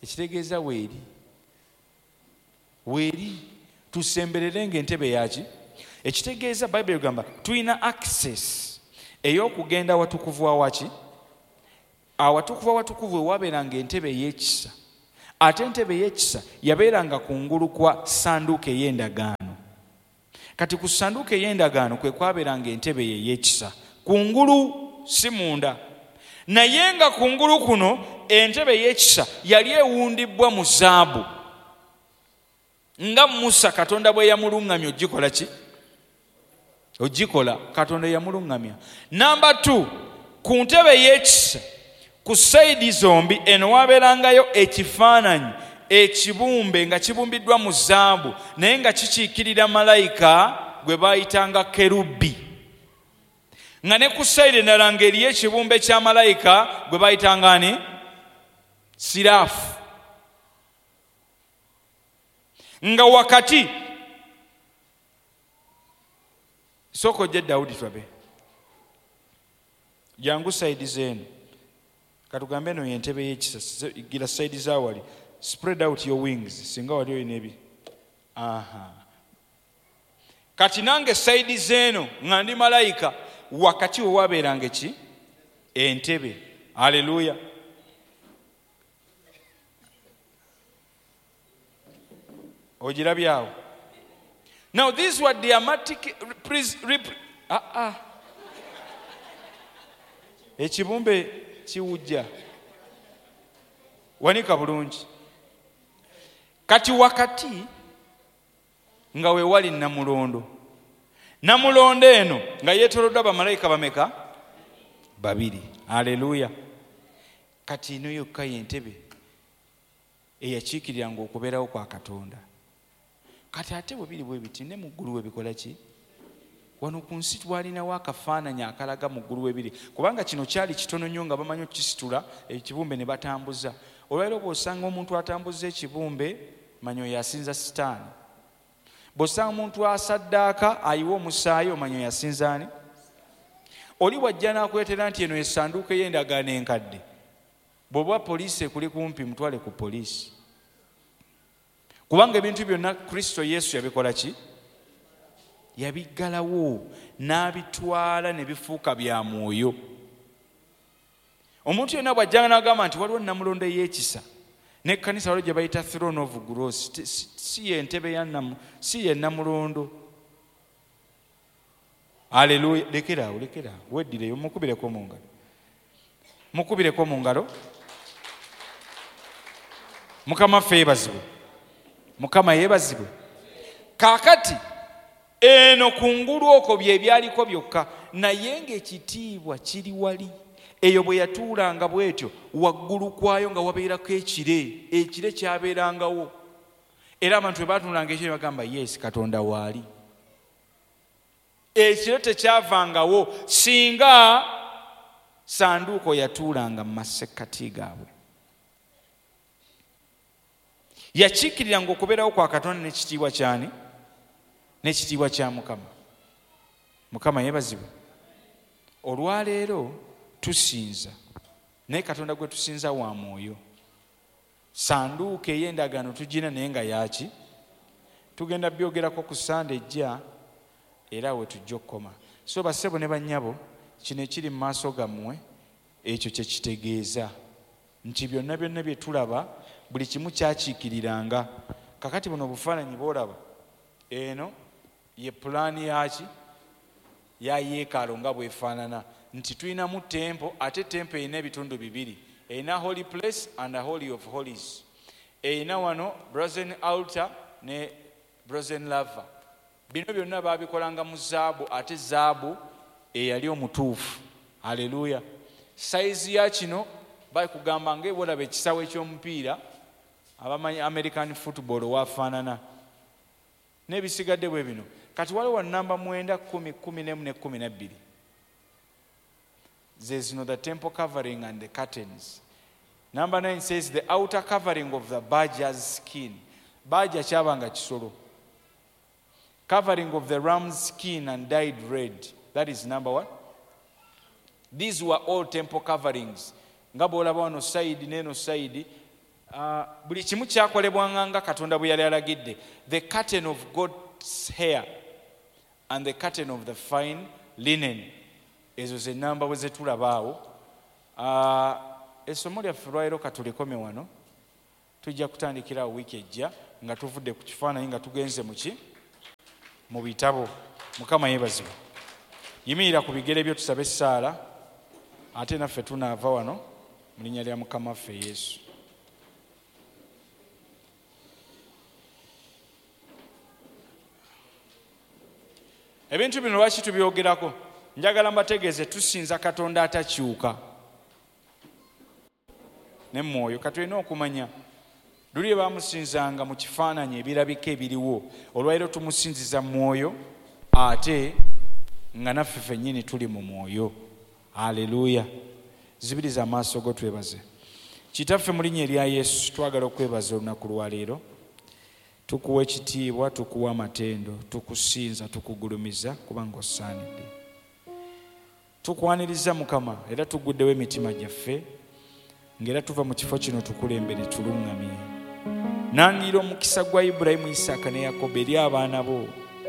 Speaker 1: Ekitegeeza weeri. Weeri. Tusembererenga entebe yaki? ekitegeeza Bible egamba tulina access ey'okugenda awatukuvu awaki awatukuvu ewabeeranga entebe ey'ekisa, ate entebe ey'ekisa yabeeranga kungulu kwa sanduuko ey'endagaano. Kati ku sanduuko ey'endagaano kwe kwabeeranga entebe ey'ekisa kungulu, si munda. Naye nga kungulu kuno entebe ey'ekisa yali ewundibwa mu zaabu, nga Musa Katonda bwe yamulungamya ogikola ki? Ogikola, Katonda yamulungamya. Namba 2, ku ntebe ey'ekisa ku sayidi zombi eno wabeerangayo ekifaananyi ekibumbe nga kibumbiddwa mu zaabu naye nga kikiikirira malayika gwe baayitanga kerubi, nga ne ku sayidi endala ng'eriyo ekibumbe kya malayika gwe baayitanga ani? Siraafu. Nga wakati soko je Daudi twabe jangu sayidi zenu katugambe no yentebe y'ekisa gira sayidi za wali spread out your wings singa wali oyina ebi kati nange sayidi zeno nga ndi malayika wakati we wabeeranga ki? Entebe. Haleluya. Ojirabyawo. Now these were dramatic ekibumbe kiwujja wanika bulungi. Kati wakati nga we wali namulondo. Namulondo eno nga yeetoloddwa bamalayika bameka? 2. Haleluya. Kati ino yokka y'entebe eyakiikiriranga okubeerawo kwa Katonda. Kati ate bwe biri bwe biti ne mu ggulu we bikola ki? Wano ku nsi twalinawo akafaananyi akalaga mu ggulu we biri, kubanga kino kyali kitono nnyo nga bamanyi okukisitula ekibumbe ne batambuza. Olwaleero bw'osanga omuntu atambuza ekibumbe manyi oyo asinza sitaani. Bw'osanga omuntu asaddaaka ayiwa omusaayi omanyi oyo asinza ani? Oli bw'ajja n'akwetera nti eno essanduuko ey'endagaano enkadde, bw'oba poliisi ekuli kumpi mutwale ku poliisi. Kubanga ebintu byonna Kristo Yesu yabikola ki? Yabiggalawo n'abitwala ne bifuuka bya mwoyo. Omuntu yenna bw'ajjanga n'agamba nti waliwo namulondo ey'ekisa n'ekkanisa waliwo gye bayita throne of grace, si y'entebe si ye namulondo. Haleluya. Lekeraawo weddireyo mukubireko mu ngalo. Mukama ffe yeebazibwe. Mukama yeebazibwe. Kaakati eno kungulu okwo bye byaliko byokka, naye ng'ekitiibwa kiri wali. Eyo bwe yatuulanga bw'etyo waggulu kwayo nga wabeerako ekire kyabeerangawo, era abantu bwe baatuulanga ekire bagamba yes, Katonda waali. Ekiro tekyavangawo singa sanduuko yatuulanga mu masekkati gaabwe. Yakiikiriranga okubeerawo kwa Katonda n'ekitiibwa kyani? N'ekitiibwa kya Mukama. Mukama yeebazibwe. Olwaleero tusinza, naye Katonda gwe tusinza wa mwoyo. Sanduuko ey'endagaano tugina naye nga yaki? Tugenda byogerako ku Sande ejja era we tujja okukoma. So bassebo ne bannyabo, kino ekiri mu maaso gammwe ekyo kye kitegeeza nti byonna bye tulaba buli kimu kyakiikiriranga. Kakati buno obufaananyi bw'olaba eno ye pulaani yaki? Ya yeekaalu nga bwefaanana, nti tulinamu tempo, ate tempo erina ebitundu 2, erina holy place and holy of holies. Erina wano brazen altar ne brazen laver. Bino byonna baabikolanga mu zaabu, ate zaabu eyali omutuufu. Haleluya. Sayizi ya kino bakugamba ng'ebolaba ekisawo eky'omupiira abamanyi American football wafaanana n'ebisigadde bwe bino. Kati waliwo namba 9, 10, 11 ne 12. There's the temple covering and the curtains. Number 9 says the outer covering of the badger's skin. Badger kyabanga kisolo. Covering of the ram's skin and dyed red. That is number 1. These were all temple coverings. Nga bw'olaba wano side n'eno side, buli kimu kyakolebwanga nga Katonda bwe yali alagidde. The curtain of God's hair. and the curtain of the fine linen. Ezo ze namba bwe zetulabaawo. Essomo lyaffe lwaleero katulekome wano. Tujja kutandikira wiiki ejja nga tuvudde ku kifaananyi nga tugenze mu bitabo. Mukama yeebazibwe. Yimirira ku bigere byo tusabe essaala ate naffe tunaava wano mu linnya lya Mukama waffe Yesu. Ebintu bino lwaki tubyogerako? Njagala mbategeeze tusinza Katonda atakyuka ne mwoyo. Katulina okumanya luli baamusinzanga mu kifaananyi ebirabika ebiriwo, olwaleero tumusinziza mwoyo ate nga naffe ffennyini tuli mu mwoyo. Haleluya. Zibiriza amaaso go twebaze. Kitaffe mu linnya erya Yesu twagala okwebaza olunaku lwaleero. Tukuwa ekitiibwa, tukuwa amatendo, tukusinza, tukugulumiza kubanga osaanidde. Tukwaniriza Mukama era tuguddewo emitima gyaffe ng'era tuva mu kifo kino tukulembere tuluŋŋamye. Nangira omukisa gwa Ibulayimu, Isaaka ne Yakobo eri abaana bo.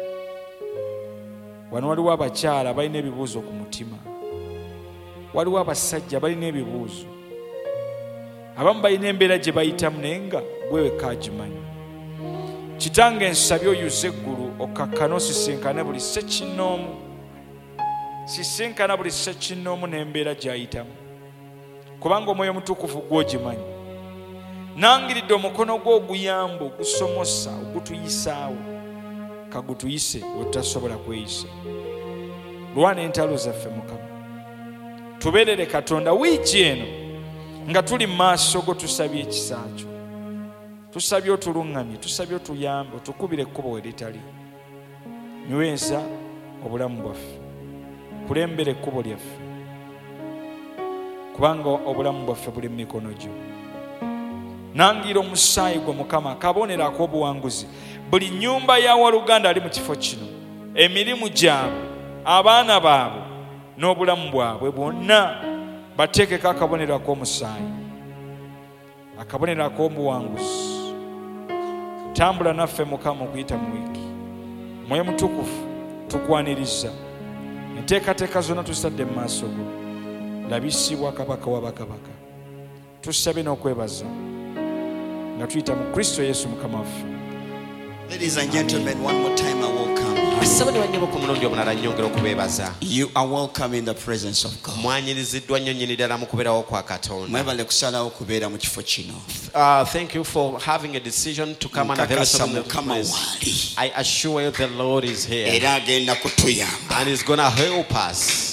Speaker 1: Wano waliwo abakyala balina ebibuuzo ku mutima, waliwo abasajja balina ebibuuzo, abamu balina embeera gye bayitamu naye nga gwe wekka agimanyi. Kitange nsabye oyuze eggulu okakkane osisinkane buli ssekinnoomu, sisinkana buli ssekinnoomu n'embeera gy'ayitamu, kubanga Omwoyo Omutukuvu gw'ogimanyi. Nangiridde omukono gwo oguyamba, ogusomosa, ogutuyisaawo, kagutuyise we tutasobola kweyisa. Lwana entalo zaffe Mukama, tubeerere Katonda wiiki eno nga tuli mu maaso go. Tusabye ekisa kyo, tusabye otuluŋŋamye, tusabye otuyambe, otukubire ekkubo we litali. Nyweza obulamu bwaffe, kulembera ekkubo lyaffe, kubanga obulamu bwaffe buli mu mikono gyo. Nangira omusaayi gwe Mukama akabonero ak'obuwanguzi buli nnyumba ya waluganda ali mu kifo kino, emirimu gyabwe, abaana baabwe n'obulamu bwabwe bwonna bateekeko akabonero ak'omusaayi, akabonero ak'obuwanguzi. Tambula naffe Mukama okuyita mu wiiki. Mwoyo Mutukuvu tukwaniriza, enteekateeka zonna tusadde mu maaso go. Labisibwa Kabaka wa bakabaka. Tusabe n'okwebaza nga tuyita mu Kristo Yesu Mukama waffe.
Speaker 4: Ladies and gentlemen, one more time I welcome. You are welcome in the presence of God.
Speaker 5: Thank you for having a decision to come and avail yourself in the place. I assure you the Lord is here and He's going to help us.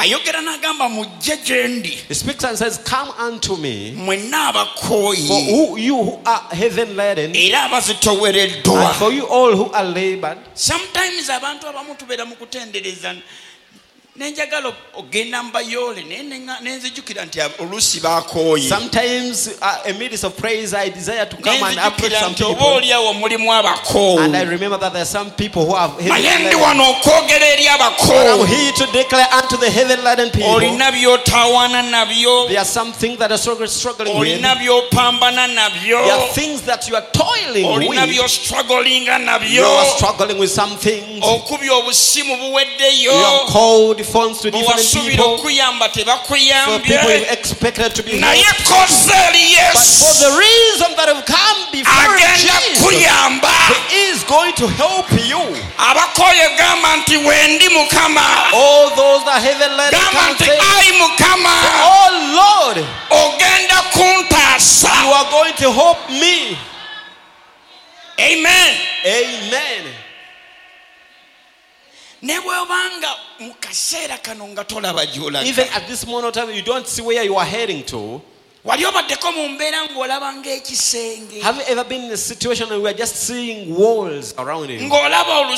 Speaker 5: He speaks and says, come unto me, for you who are heaven laden, and for you all who are labored.
Speaker 4: Sometimes abantu abamu tubeera mu kutendereza nenjagala ogenda mbayole nenzijukira nti oluusi bakooye.
Speaker 5: Sometimes amidst of praise I desire to come and approach some people, and I remember that there are some people who have heaven laden. I'm here to declare unto the heaven laden people, there are some things that are struggling with. There are things that you are toiling with. You are struggling with some things. You are called phones to different people. So people expected to be helped. But for the reason that have come before Jesus, He is going to help you. All those that heaven led can say, oh Lord, you are going to help me.
Speaker 4: Amen.
Speaker 5: Amen.
Speaker 4: Even
Speaker 5: at this moment of time, you don't see where you are heading to. Have you ever been in a situation where you are just seeing walls around you? You are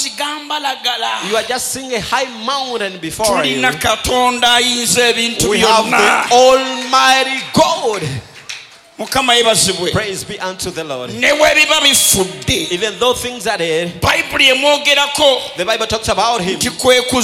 Speaker 5: just seeing a high mountain before you. We have the Almighty God. Praise be unto the Lord. Even though things are dead, the Bible talks about Him. He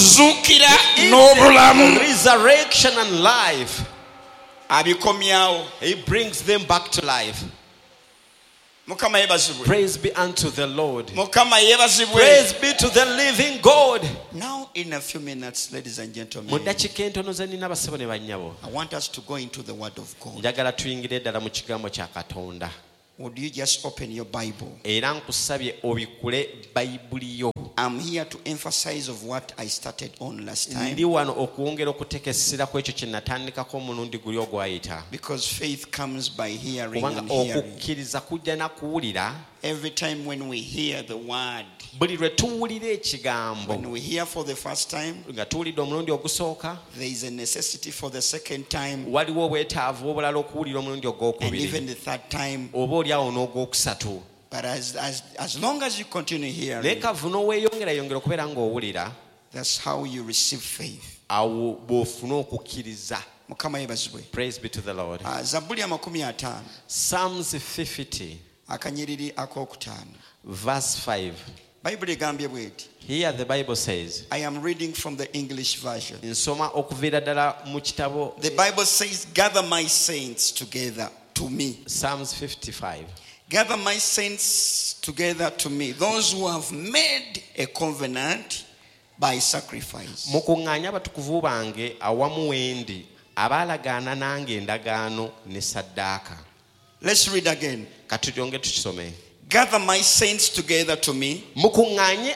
Speaker 5: is resurrection and life. He brings them back to life.
Speaker 4: Mukama yebazibwe.
Speaker 5: Praise be unto the Lord.
Speaker 4: Mukama yebazibwe.
Speaker 5: Praise be to the living God.
Speaker 4: Now in a few minutes, ladies and
Speaker 5: Mu
Speaker 4: gentlemen,
Speaker 5: ddakiika entono ze nnina basebo ne bannyabo.
Speaker 4: I want us to go into the word of God.
Speaker 5: Njagala tuyingire ddala mu kigambo kya Katonda.
Speaker 4: Would you just open your Bible?
Speaker 5: Era nkusabye obikule Bayibuli yo.
Speaker 4: I'm here to emphasize of what I started on last time.
Speaker 5: Ndi wano okwongera okutekesera ku ekyo kye natandikako omulundi guli ogwayita.
Speaker 4: Because faith comes by hearing
Speaker 5: Kubanga
Speaker 4: and hearing.
Speaker 5: okukkiriza kujja na kuwulira.
Speaker 4: Every time when we hear the word,
Speaker 5: Buli lwe tuwulira ekigambo
Speaker 4: when we hear for the first time,
Speaker 5: nga tuwulidde omulundi ogusooka,
Speaker 4: there is a necessity for the second time,
Speaker 5: waliwo obwetaavu obulala okuwulira omulundi
Speaker 4: and
Speaker 5: ogwokubiri
Speaker 4: even the third time.
Speaker 5: oba oliawo n'ogwokusatu.
Speaker 4: But as long as you continue
Speaker 5: Naye
Speaker 4: hearing,
Speaker 5: kavu n'oweeyongera okubeera ng'owulira,
Speaker 4: that's how you receive faith.
Speaker 5: awo bw'ofuna okukkiriza.
Speaker 4: Mukama yebazibwe.
Speaker 5: Praise be to the Lord.
Speaker 4: Zabuli amakumi ataano
Speaker 5: Psalms 50
Speaker 4: akanyiriri akokutaano.
Speaker 5: verse 5.
Speaker 4: Bayibuli egambye bw'eti.
Speaker 5: Here the Bible says,
Speaker 4: I am reading from the English version.
Speaker 5: nsoma okuviira ddala mu kitabo
Speaker 4: The Bible says, gather my saints together to me.
Speaker 5: Psalms 55.
Speaker 4: Gather my saints together to me. Those who have made a covenant by sacrifice.
Speaker 5: Mukuŋŋaanye abatukuvu bange awamu wendi abaalagaana nange endagaano ne saddaaka.
Speaker 4: Let's read again.
Speaker 5: Katujonge tukisome.
Speaker 4: Gather my saints together to me.
Speaker 5: Mukuŋŋaanye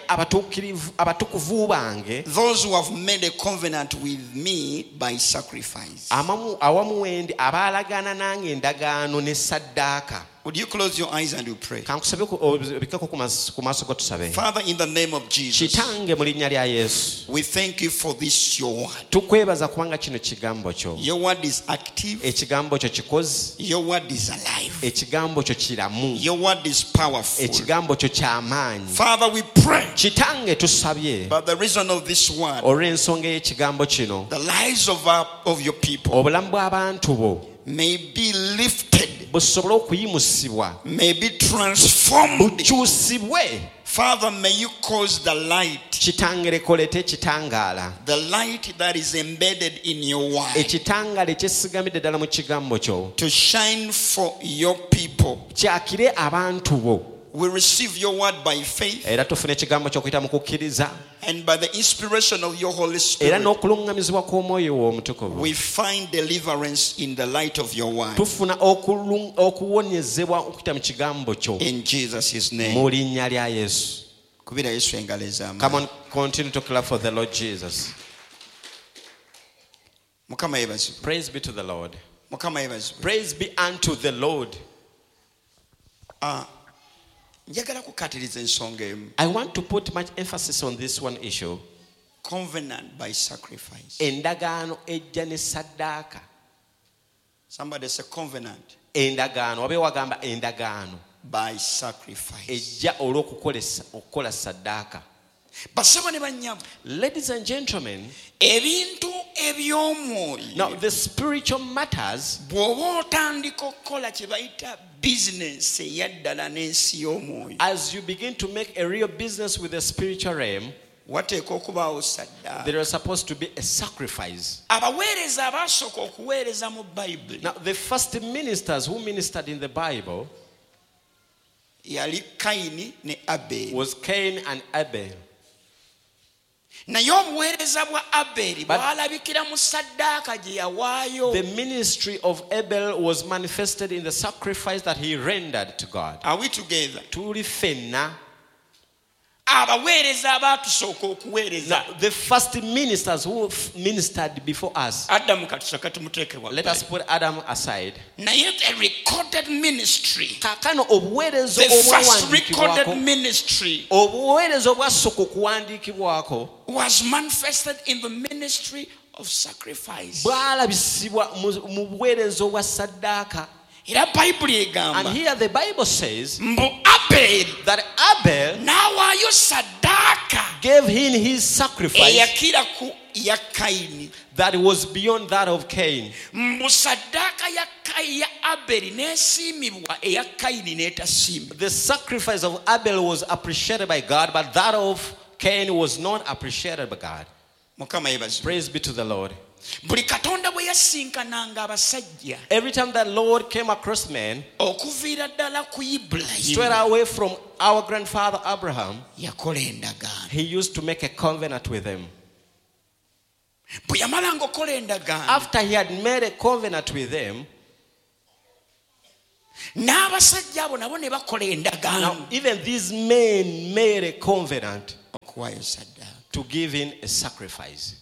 Speaker 5: abatukuvu bange
Speaker 4: Those who have made a covenant with me by sacrifice.
Speaker 5: awamu wendi abaalagaana nange endagaano ne saddaaka.
Speaker 4: Would you close your eyes and you pray?
Speaker 5: Kankusabe obikeko ku maaso go tusabe.
Speaker 4: Father, in the name of Jesus,
Speaker 5: Kitange mu linnya lya Yesu,
Speaker 4: we thank you for this, your word.
Speaker 5: tukwebaza kubanga kino kigambo kyo.
Speaker 4: Your word is active.
Speaker 5: Ekigambo kyo kikozi,
Speaker 4: Your word is alive.
Speaker 5: ekigambo kyo kiramu,
Speaker 4: Your word is powerful.
Speaker 5: ekigambo kyo ky'amaanyi.
Speaker 4: Father, we pray
Speaker 5: Kitange tusabye
Speaker 4: by the reason of this word,
Speaker 5: olw'ensonga y'ekigambo kino,
Speaker 4: the lives of your people
Speaker 5: obulamu bw'abantu bo
Speaker 4: may be lifted,
Speaker 5: busobole okuyimusibwa,
Speaker 4: may be transformed.
Speaker 5: bukyusibwe.
Speaker 4: Father, may you cause the light,
Speaker 5: Kitange lekolete ekitangaala,
Speaker 4: the light that is embedded in your word,
Speaker 5: ekitangaala ekyesigamidde ddala mu kigambo kyo,
Speaker 4: to shine for your people.
Speaker 5: kyakire abantu bo.
Speaker 4: We receive your word by faith
Speaker 5: Era tufune ekigambo ky'okuyita mu kukkiriza,
Speaker 4: and by the inspiration of your Holy
Speaker 5: era
Speaker 4: Spirit.
Speaker 5: n'okuluŋŋamizibwa kw'omwoyo wo omutukuvu.
Speaker 4: We find deliverance in the light of your word.
Speaker 5: Tufuna okuwonyezebwa okuyita mu kigambo kyo
Speaker 4: In Jesus' name.
Speaker 5: mu linnya lya Yesu.
Speaker 4: Kubira Yesu engalo ez'amaanyi.
Speaker 5: Come on, continue to clap for the Lord Jesus.
Speaker 4: Mukama yebazibwe.
Speaker 5: Praise be to the Lord.
Speaker 4: Mukama yebazibwe.
Speaker 5: Praise be unto the Lord.
Speaker 4: Njagala kukatiriza ensonga emu.
Speaker 5: I want to put much emphasis on this one issue.
Speaker 4: Covenant by sacrifice.
Speaker 5: Endagaano ejja ne saddaaka.
Speaker 4: Somebody say covenant
Speaker 5: Endagaano, wabe wagamba endagaano
Speaker 4: by sacrifice.
Speaker 5: ejja olw'okukola saddaaka.
Speaker 4: Basaba ne bannyabo.
Speaker 5: Ladies and gentlemen,
Speaker 4: Ebintu eby'omwoyo.
Speaker 5: now the spiritual matters,
Speaker 4: Bw'oba otandika okukola kye bayita bizinensi eyaddala n'ensi y'omwoyo.
Speaker 5: as you begin to make a real business with the spiritual realm,
Speaker 4: Wateeka okubaawo saddaaka.
Speaker 5: there is supposed to be a sacrifice.
Speaker 4: Abaweereza abaasooka okuweereza mu Bayibuli
Speaker 5: Now, the first ministers who ministered in the Bible
Speaker 4: yali Kayini ne Aberi.
Speaker 5: was Cain and Abel.
Speaker 4: Naye obuweereza bwa Aberi
Speaker 5: But-
Speaker 4: bwalabikira mu saddaaka gye yawaayo.
Speaker 5: The ministry of Abel was manifested in the sacrifice that he rendered to God.
Speaker 4: Are we together?
Speaker 5: Tuli ffenna.
Speaker 4: Abaweereza abaatusooka okuweereza.
Speaker 5: Now, the first ministers who ministered before us,
Speaker 4: Adamu katusooka tumuteeke
Speaker 5: let us
Speaker 4: waggulu.
Speaker 5: put Adam aside.
Speaker 4: Naye a recorded ministry,
Speaker 5: Kaakano obuweereza
Speaker 4: the first recorded
Speaker 5: obwawandiikibwako,
Speaker 4: ministry
Speaker 5: obuweereza obwasooka okuwandiikibwako
Speaker 4: was manifested in the ministry of sacrifice.
Speaker 5: bwalabisibwa mu buweereza obwa saddaaka.
Speaker 4: Era Bayibuli
Speaker 5: And
Speaker 4: egamba
Speaker 5: here the Bible says
Speaker 4: mbu Aberi
Speaker 5: that Abel
Speaker 4: n'awaayo saddaaka
Speaker 5: gave him his sacrifice
Speaker 4: eyakira ku ya Kayini.
Speaker 5: that was beyond that of Cain.
Speaker 4: Mbu saddaaka ya Aberi n'esiimibwa eya Kayini n'etasiimibwa.
Speaker 5: The sacrifice of Abel was appreciated by God, but that of Cain was not appreciated by God.
Speaker 4: Mukama yebazibwe.
Speaker 5: Praise be to the Lord.
Speaker 4: buli katonda bwe yasinkananga abasajja
Speaker 5: Every time that Lord came across men,
Speaker 4: okuviira ddala ku
Speaker 5: straight
Speaker 4: Ibulayimu
Speaker 5: away from our grandfather Abraham,
Speaker 4: yakola endagaano.
Speaker 5: he used to make a covenant with them.
Speaker 4: Bwe yamalanga okukola endagaano
Speaker 5: After he had made a covenant with them,
Speaker 4: n'abasajja abo nabo ne bakola
Speaker 5: now
Speaker 4: endagaano
Speaker 5: even these men made a covenant
Speaker 4: okuwaayo saddaaka.
Speaker 5: to give in a sacrifice.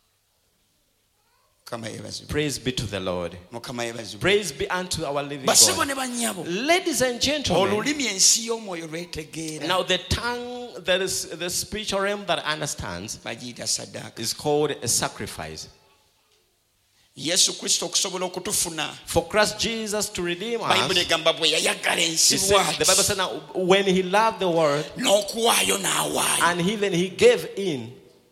Speaker 4: Mukama yeebazibwe.
Speaker 5: Praise be to the Lord.
Speaker 4: Mukama yeebazibwe.
Speaker 5: Praise be unto our living
Speaker 4: Basebo
Speaker 5: God.
Speaker 4: ne bannyabo,
Speaker 5: Ladies and gentlemen,
Speaker 4: olulimi ensi y'omwoyo lwetegeera
Speaker 5: now the tongue that is the spiritual realm that understands
Speaker 4: bagiyita saddaaka.
Speaker 5: is called a sacrifice.
Speaker 4: Yesu Kristo okusobola okutufuna,
Speaker 5: For Christ Jesus to redeem
Speaker 4: Bayibuli
Speaker 5: us,
Speaker 4: egamba bwe yayagala ensi
Speaker 5: the Bible
Speaker 4: bw'ati
Speaker 5: says now when he loved the world
Speaker 4: n'okuwaayo n'awaayo.
Speaker 5: and even he gave in,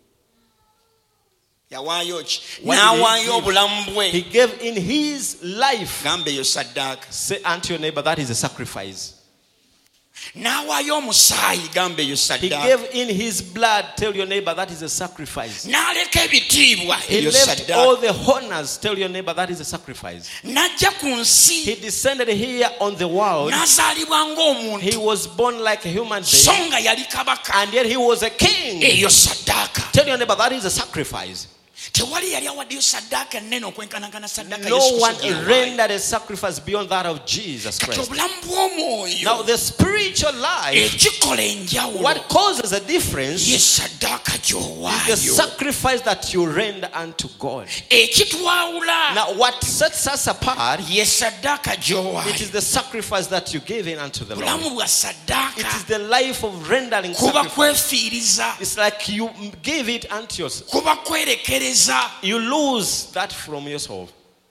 Speaker 4: Yawaayo ki?
Speaker 5: What did he
Speaker 4: N'awaayo
Speaker 5: give?
Speaker 4: obulamu
Speaker 5: he
Speaker 4: bwe.
Speaker 5: gave in his life.
Speaker 4: Gamba eyo saddaaka.
Speaker 5: Say unto your neighbor, that is a sacrifice.
Speaker 4: N'awaayo omusaayi. Gamba eyo
Speaker 5: He
Speaker 4: saddaaka.
Speaker 5: gave in his blood. Tell your neighbor, that is a sacrifice.
Speaker 4: N'aleka ebitiibwa.
Speaker 5: He
Speaker 4: Eyo
Speaker 5: left all
Speaker 4: saddaaka.
Speaker 5: the honors. Tell your neighbor, that is a sacrifice.
Speaker 4: N'ajja ku
Speaker 5: He
Speaker 4: nsi
Speaker 5: descended here on the world.
Speaker 4: n'azaalibwa ng'omuntu
Speaker 5: He was born like a human
Speaker 4: so
Speaker 5: being,
Speaker 4: nga yali kabaka.
Speaker 5: and yet he was a king.
Speaker 4: Eyo saddaaka.
Speaker 5: Tell your neighbor, that is a sacrifice.
Speaker 4: Tewali yali awaddeyo saddaaka ennene okwenkanagana saddaaka
Speaker 5: No
Speaker 4: Yesu
Speaker 5: one
Speaker 4: Kristo gye yawaayo.
Speaker 5: rendered a sacrifice beyond that of Jesus
Speaker 4: Kati
Speaker 5: Christ.
Speaker 4: obulamu bw'omwoyo
Speaker 5: Now, the spiritual life,
Speaker 4: ekikola enjawulo
Speaker 5: what causes a difference
Speaker 4: ye
Speaker 5: is
Speaker 4: saddaaka
Speaker 5: the
Speaker 4: gy'owaayo.
Speaker 5: sacrifice that you render unto God.
Speaker 4: Ekitwawula
Speaker 5: Now, what sets us apart,
Speaker 4: ye saddaaka
Speaker 5: it
Speaker 4: gy'owaayo.
Speaker 5: is the sacrifice that you give in unto the Lord.
Speaker 4: Bulamu bwa
Speaker 5: It is
Speaker 4: saddaaka
Speaker 5: the life of rendering
Speaker 4: kuba
Speaker 5: sacrifice.
Speaker 4: kwefiiriza,
Speaker 5: It's like you give it unto yourself.
Speaker 4: kuba kwerekereza.
Speaker 5: You lose that from yourself.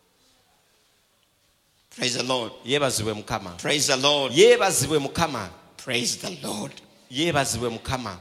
Speaker 4: Praise the Lord.
Speaker 5: Yebazibwe Mukama.
Speaker 4: Praise the Lord.
Speaker 5: Yebazibwe Mukama.
Speaker 4: Praise the Lord.
Speaker 5: Yebazibwe Mukama.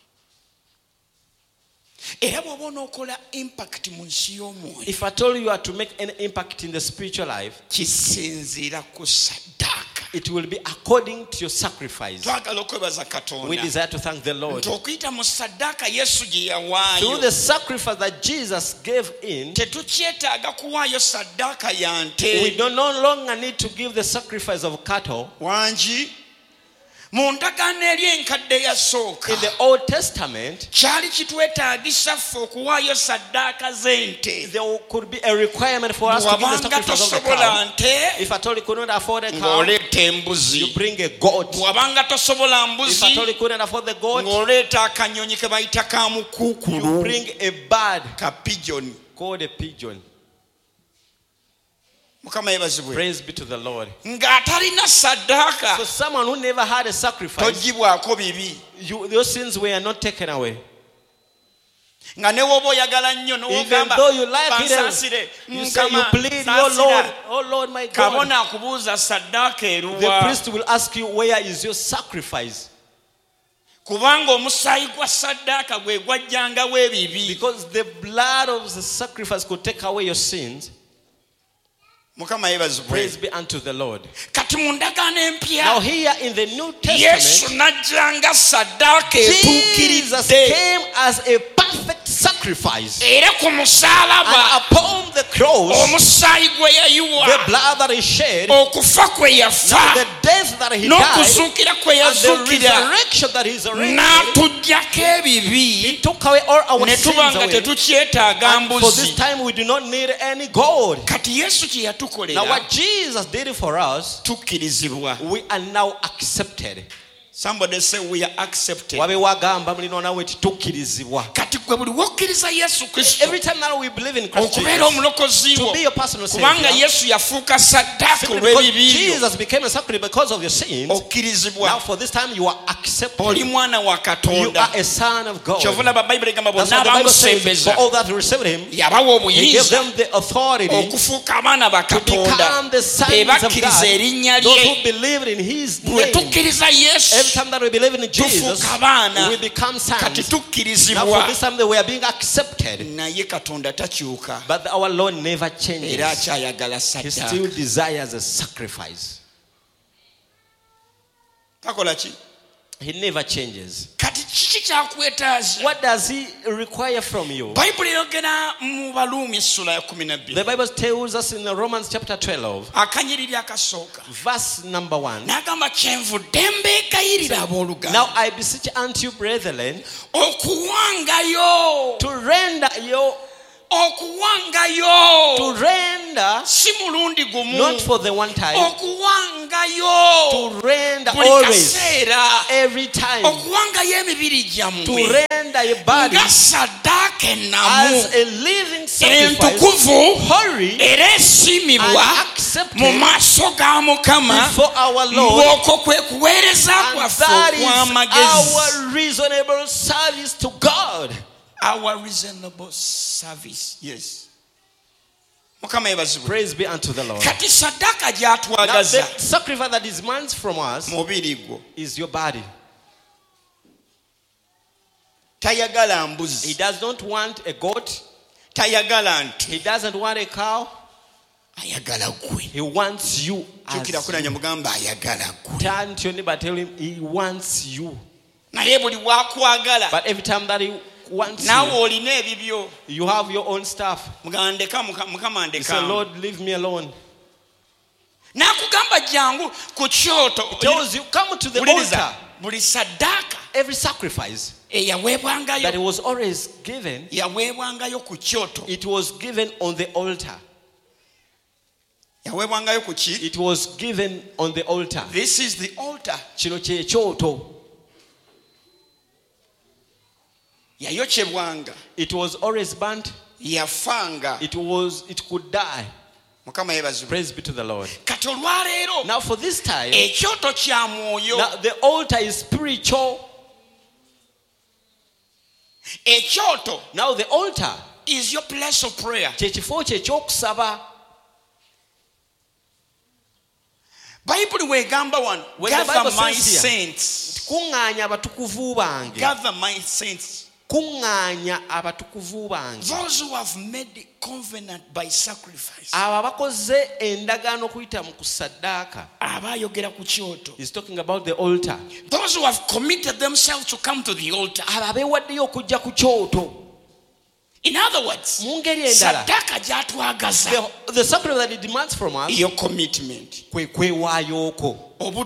Speaker 4: Era bw'oba onookola impact mu nsi y'omwoyo
Speaker 5: If I told you are to make any impact in the spiritual life,
Speaker 4: kisinziira ku saddaaka.
Speaker 5: it will be according to your sacrifice.
Speaker 4: Twagala okwebaza
Speaker 5: We
Speaker 4: Katonda
Speaker 5: desire to thank the Lord.
Speaker 4: nti okuyita mu saddaaka Yesu gye
Speaker 5: Through
Speaker 4: yawaayo
Speaker 5: the sacrifice that Jesus gave in,
Speaker 4: tetukyetaaga kuwaayo saddaaka ya
Speaker 5: we
Speaker 4: nte
Speaker 5: do no longer need to give the sacrifice of cattle.
Speaker 4: wangi. Mu ndagaano eri enkadde yasooka
Speaker 5: In the Old Testament,
Speaker 4: kyali kitwetaagisa ffe okuwaayo saddaaka z'ente.
Speaker 5: there could be a requirement for us to give the
Speaker 4: Bw'abanga
Speaker 5: sacrifice of the
Speaker 4: tosobola
Speaker 5: cow.
Speaker 4: nte
Speaker 5: If I told you couldn't afford a cow,
Speaker 4: ng'oleeta
Speaker 5: you
Speaker 4: embuzi.
Speaker 5: bring a goat.
Speaker 4: Bw'abanga tosobola
Speaker 5: If I told
Speaker 4: mbuzi
Speaker 5: you couldn't afford the goat,
Speaker 4: ng'oleeta akanyonyi ke bayita ka
Speaker 5: you
Speaker 4: mukuukulu
Speaker 5: bring a bird
Speaker 4: ka pijoni.
Speaker 5: called a pigeon.
Speaker 4: Mukama yeebazibwe.
Speaker 5: Praise be to the Lord.
Speaker 4: Ng'atalina saddaaka
Speaker 5: So someone who never had a sacrifice,
Speaker 4: togibwako bibi.
Speaker 5: those sins were not taken away.
Speaker 4: Nga ne woba oyagala nnyo
Speaker 5: Even
Speaker 4: n'ogamba
Speaker 5: though you like it,
Speaker 4: bansaasire
Speaker 5: you say you
Speaker 4: Mukama
Speaker 5: plead, your Lord,
Speaker 4: saasira.
Speaker 5: oh Lord my God.
Speaker 4: Kabona akubuuza saddaaka
Speaker 5: The
Speaker 4: eruwa
Speaker 5: priest will ask you, where is your sacrifice?
Speaker 4: kubanga omusaayi gwa saddaaka gwe gwajjangawo ebibi.
Speaker 5: Because the blood of the sacrifice could take away your sins.
Speaker 4: Mukama yeebazibwe.
Speaker 5: Praise be unto the Lord.
Speaker 4: Kati mu ndagaano
Speaker 5: Now
Speaker 4: empya
Speaker 5: here in the New
Speaker 4: Yesu
Speaker 5: Testament,
Speaker 4: n'ajjanga saddaaka
Speaker 5: Jesus
Speaker 4: etuukiridde
Speaker 5: came as a perfect sacrifice.
Speaker 4: era ku
Speaker 5: And
Speaker 4: musaalaba
Speaker 5: upon the cross,
Speaker 4: omusaayi gwe
Speaker 5: the
Speaker 4: yayiwa,
Speaker 5: blood that he shed,
Speaker 4: okufa kwe
Speaker 5: now
Speaker 4: yafa
Speaker 5: the death that he died,
Speaker 4: n'okuzuukira kwe
Speaker 5: and the
Speaker 4: yazuukira
Speaker 5: resurrection that he resurrected,
Speaker 4: n'atuggyako
Speaker 5: he
Speaker 4: ebibi
Speaker 5: took away all our
Speaker 4: ne
Speaker 5: sins
Speaker 4: tuba nga
Speaker 5: away.
Speaker 4: tetukyetaaga
Speaker 5: And for this
Speaker 4: mbuzi.
Speaker 5: time we do not need any gold.
Speaker 4: Kati Yesu kye
Speaker 5: Now
Speaker 4: yatukolera
Speaker 5: what Jesus did for us,
Speaker 4: tukkirizibwa.
Speaker 5: we are now accepted.
Speaker 4: Somebody say we are accepted.
Speaker 5: Wabe wagamba mulino nawe titukkirizibwa.
Speaker 4: Kati gwe buli wokkiriza Yesu Kristo
Speaker 5: Every time now we believe in Christ
Speaker 4: okubeera
Speaker 5: Jesus,
Speaker 4: omulokozi
Speaker 5: to
Speaker 4: wo,
Speaker 5: be your personal
Speaker 4: kubanga
Speaker 5: savior,
Speaker 4: Yesu yafuuka saddaaka
Speaker 5: simply because
Speaker 4: olw'ebibi byo,
Speaker 5: Jesus became a sacrifice because of your sins. Now
Speaker 4: okkirizibwa.
Speaker 5: for this time you are accepted.
Speaker 4: Oli mwana wa
Speaker 5: You
Speaker 4: Katonda.
Speaker 5: are a son of God.
Speaker 4: Kyova olaba Bayibuli egamba
Speaker 5: That's
Speaker 4: bonna
Speaker 5: what the Bible says.
Speaker 4: abamusembeza
Speaker 5: For all that received him,
Speaker 4: yabawa
Speaker 5: he gave
Speaker 4: obuyinza
Speaker 5: them the authority
Speaker 4: okufuuka abaana ba
Speaker 5: to become
Speaker 4: Katonda
Speaker 5: the sons
Speaker 4: be
Speaker 5: of
Speaker 4: bakkiriza
Speaker 5: God.
Speaker 4: erinnya
Speaker 5: Those
Speaker 4: lye.
Speaker 5: who believe in his
Speaker 4: Bwe
Speaker 5: name.
Speaker 4: tukkiriza
Speaker 5: Every
Speaker 4: Yesu
Speaker 5: time that we believe in Jesus,
Speaker 4: tufuuka abaana,
Speaker 5: we become
Speaker 4: kati
Speaker 5: sons. Now for
Speaker 4: tukkirizibwa.
Speaker 5: this time that we are being accepted.
Speaker 4: Naye Katonda takyuka
Speaker 5: But our Lord never changes.
Speaker 4: era akyayagala
Speaker 5: He still
Speaker 4: saddaaka.
Speaker 5: desires a sacrifice.
Speaker 4: Takola ki?
Speaker 5: He never changes.
Speaker 4: Kati kiki kyakwetaaza?
Speaker 5: What does he require from you?
Speaker 4: Bayibuli yogera mu Baluumi essula ya 12.
Speaker 5: The Bible tells us in Romans chapter 12,
Speaker 4: akanyiriri akasooka
Speaker 5: verse number 1.
Speaker 4: n'agamba kyenvudde mbeegayirira abooluganda
Speaker 5: Now I beseech unto you, brethren,
Speaker 4: okuwangayo
Speaker 5: to render
Speaker 4: si mulundi gumu
Speaker 5: not for the one time,
Speaker 4: okuwangayo
Speaker 5: to render
Speaker 4: buli
Speaker 5: always,
Speaker 4: kaseera
Speaker 5: every time,
Speaker 4: okuwangayo emibiri
Speaker 5: to
Speaker 4: gyammwe
Speaker 5: render your body
Speaker 4: nga saddaaka ennamu
Speaker 5: as a living sacrifice,
Speaker 4: entukuvu
Speaker 5: holy
Speaker 4: era esiimibwa
Speaker 5: and accepted
Speaker 4: mu maaso ga Mukama.
Speaker 5: before our Lord,
Speaker 4: ng'okwo kwe kuweereza
Speaker 5: and
Speaker 4: kwaffe
Speaker 5: that is
Speaker 4: okw'amagezi.
Speaker 5: our reasonable service to God.
Speaker 4: Our reasonable service. Yes. Mukama yebazibwe.
Speaker 5: Praise be unto the Lord.
Speaker 4: Kati saddaaka
Speaker 5: Now,
Speaker 4: gy'atwagaza
Speaker 5: the sacrifice that is demands from us
Speaker 4: mubiri gwo
Speaker 5: is your body.
Speaker 4: tayagala
Speaker 5: He
Speaker 4: mbuzi,
Speaker 5: does not want a goat.
Speaker 4: tayagala nte,
Speaker 5: He doesn't want a cow.
Speaker 4: ayagala ggwe.
Speaker 5: He wants you.
Speaker 4: Kyukira
Speaker 5: As
Speaker 4: kunanya mugamba ayagala ggwe.
Speaker 5: turn to your neighbor, tell him he wants you.
Speaker 4: Naye buli bw'akwagala
Speaker 5: But every time that he wants
Speaker 4: naawe
Speaker 5: you,
Speaker 4: olina ebibyo.
Speaker 5: you have your own stuff.
Speaker 4: Mugamba ndeka Mukama
Speaker 5: You say,
Speaker 4: ndeka.
Speaker 5: Lord, leave me alone.
Speaker 4: N'akugamba jangu ku kyoto.
Speaker 5: He tells you, come to the
Speaker 4: Wuliriza,
Speaker 5: altar.
Speaker 4: buli saddaaka
Speaker 5: Every sacrifice that it
Speaker 4: eyaweebwangayo
Speaker 5: was always given,
Speaker 4: yaweebwangayo ku kyoto.
Speaker 5: it was given on the altar.
Speaker 4: Yaweebwangayo ku ki?
Speaker 5: It was given on the altar.
Speaker 4: This is the altar.
Speaker 5: Kino kye kyoto.
Speaker 4: Yayokyebwanga,
Speaker 5: It was always burnt.
Speaker 4: yafanga.
Speaker 5: It could die.
Speaker 4: Mukama yebazibwe.
Speaker 5: Praise be to the Lord.
Speaker 4: Kati olwaleero
Speaker 5: Now for this time,
Speaker 4: ekyoto kya mwoyo.
Speaker 5: now the altar is spiritual.
Speaker 4: Ekyoto
Speaker 5: Now the altar,
Speaker 4: is your place of prayer.
Speaker 5: kye kifo kye ekyokusaba.
Speaker 4: Bayibuli weegamba wano,
Speaker 5: When the
Speaker 4: gather
Speaker 5: Bible
Speaker 4: my
Speaker 5: says here,
Speaker 4: saints.
Speaker 5: Kuŋŋaanya abatukuvu bange.
Speaker 4: Gather my saints.
Speaker 5: Kuŋŋaanya abatukuvu bange.
Speaker 4: Those who have made the covenant by sacrifice.
Speaker 5: Abo abakoze endagaano okuyita mu kusaddaaka.
Speaker 4: Abaayogera ku kyoto.
Speaker 5: He's talking about the altar.
Speaker 4: Those who have committed themselves to come to the altar.
Speaker 5: Abo abeewaddeyo okujja ku kyoto.
Speaker 4: In other words,
Speaker 5: Mu ngeri endala,
Speaker 4: saddaaka gy'atwagaza
Speaker 5: the sacrifice that he demands from us
Speaker 4: your commitment.
Speaker 5: kwe kwewaayooko.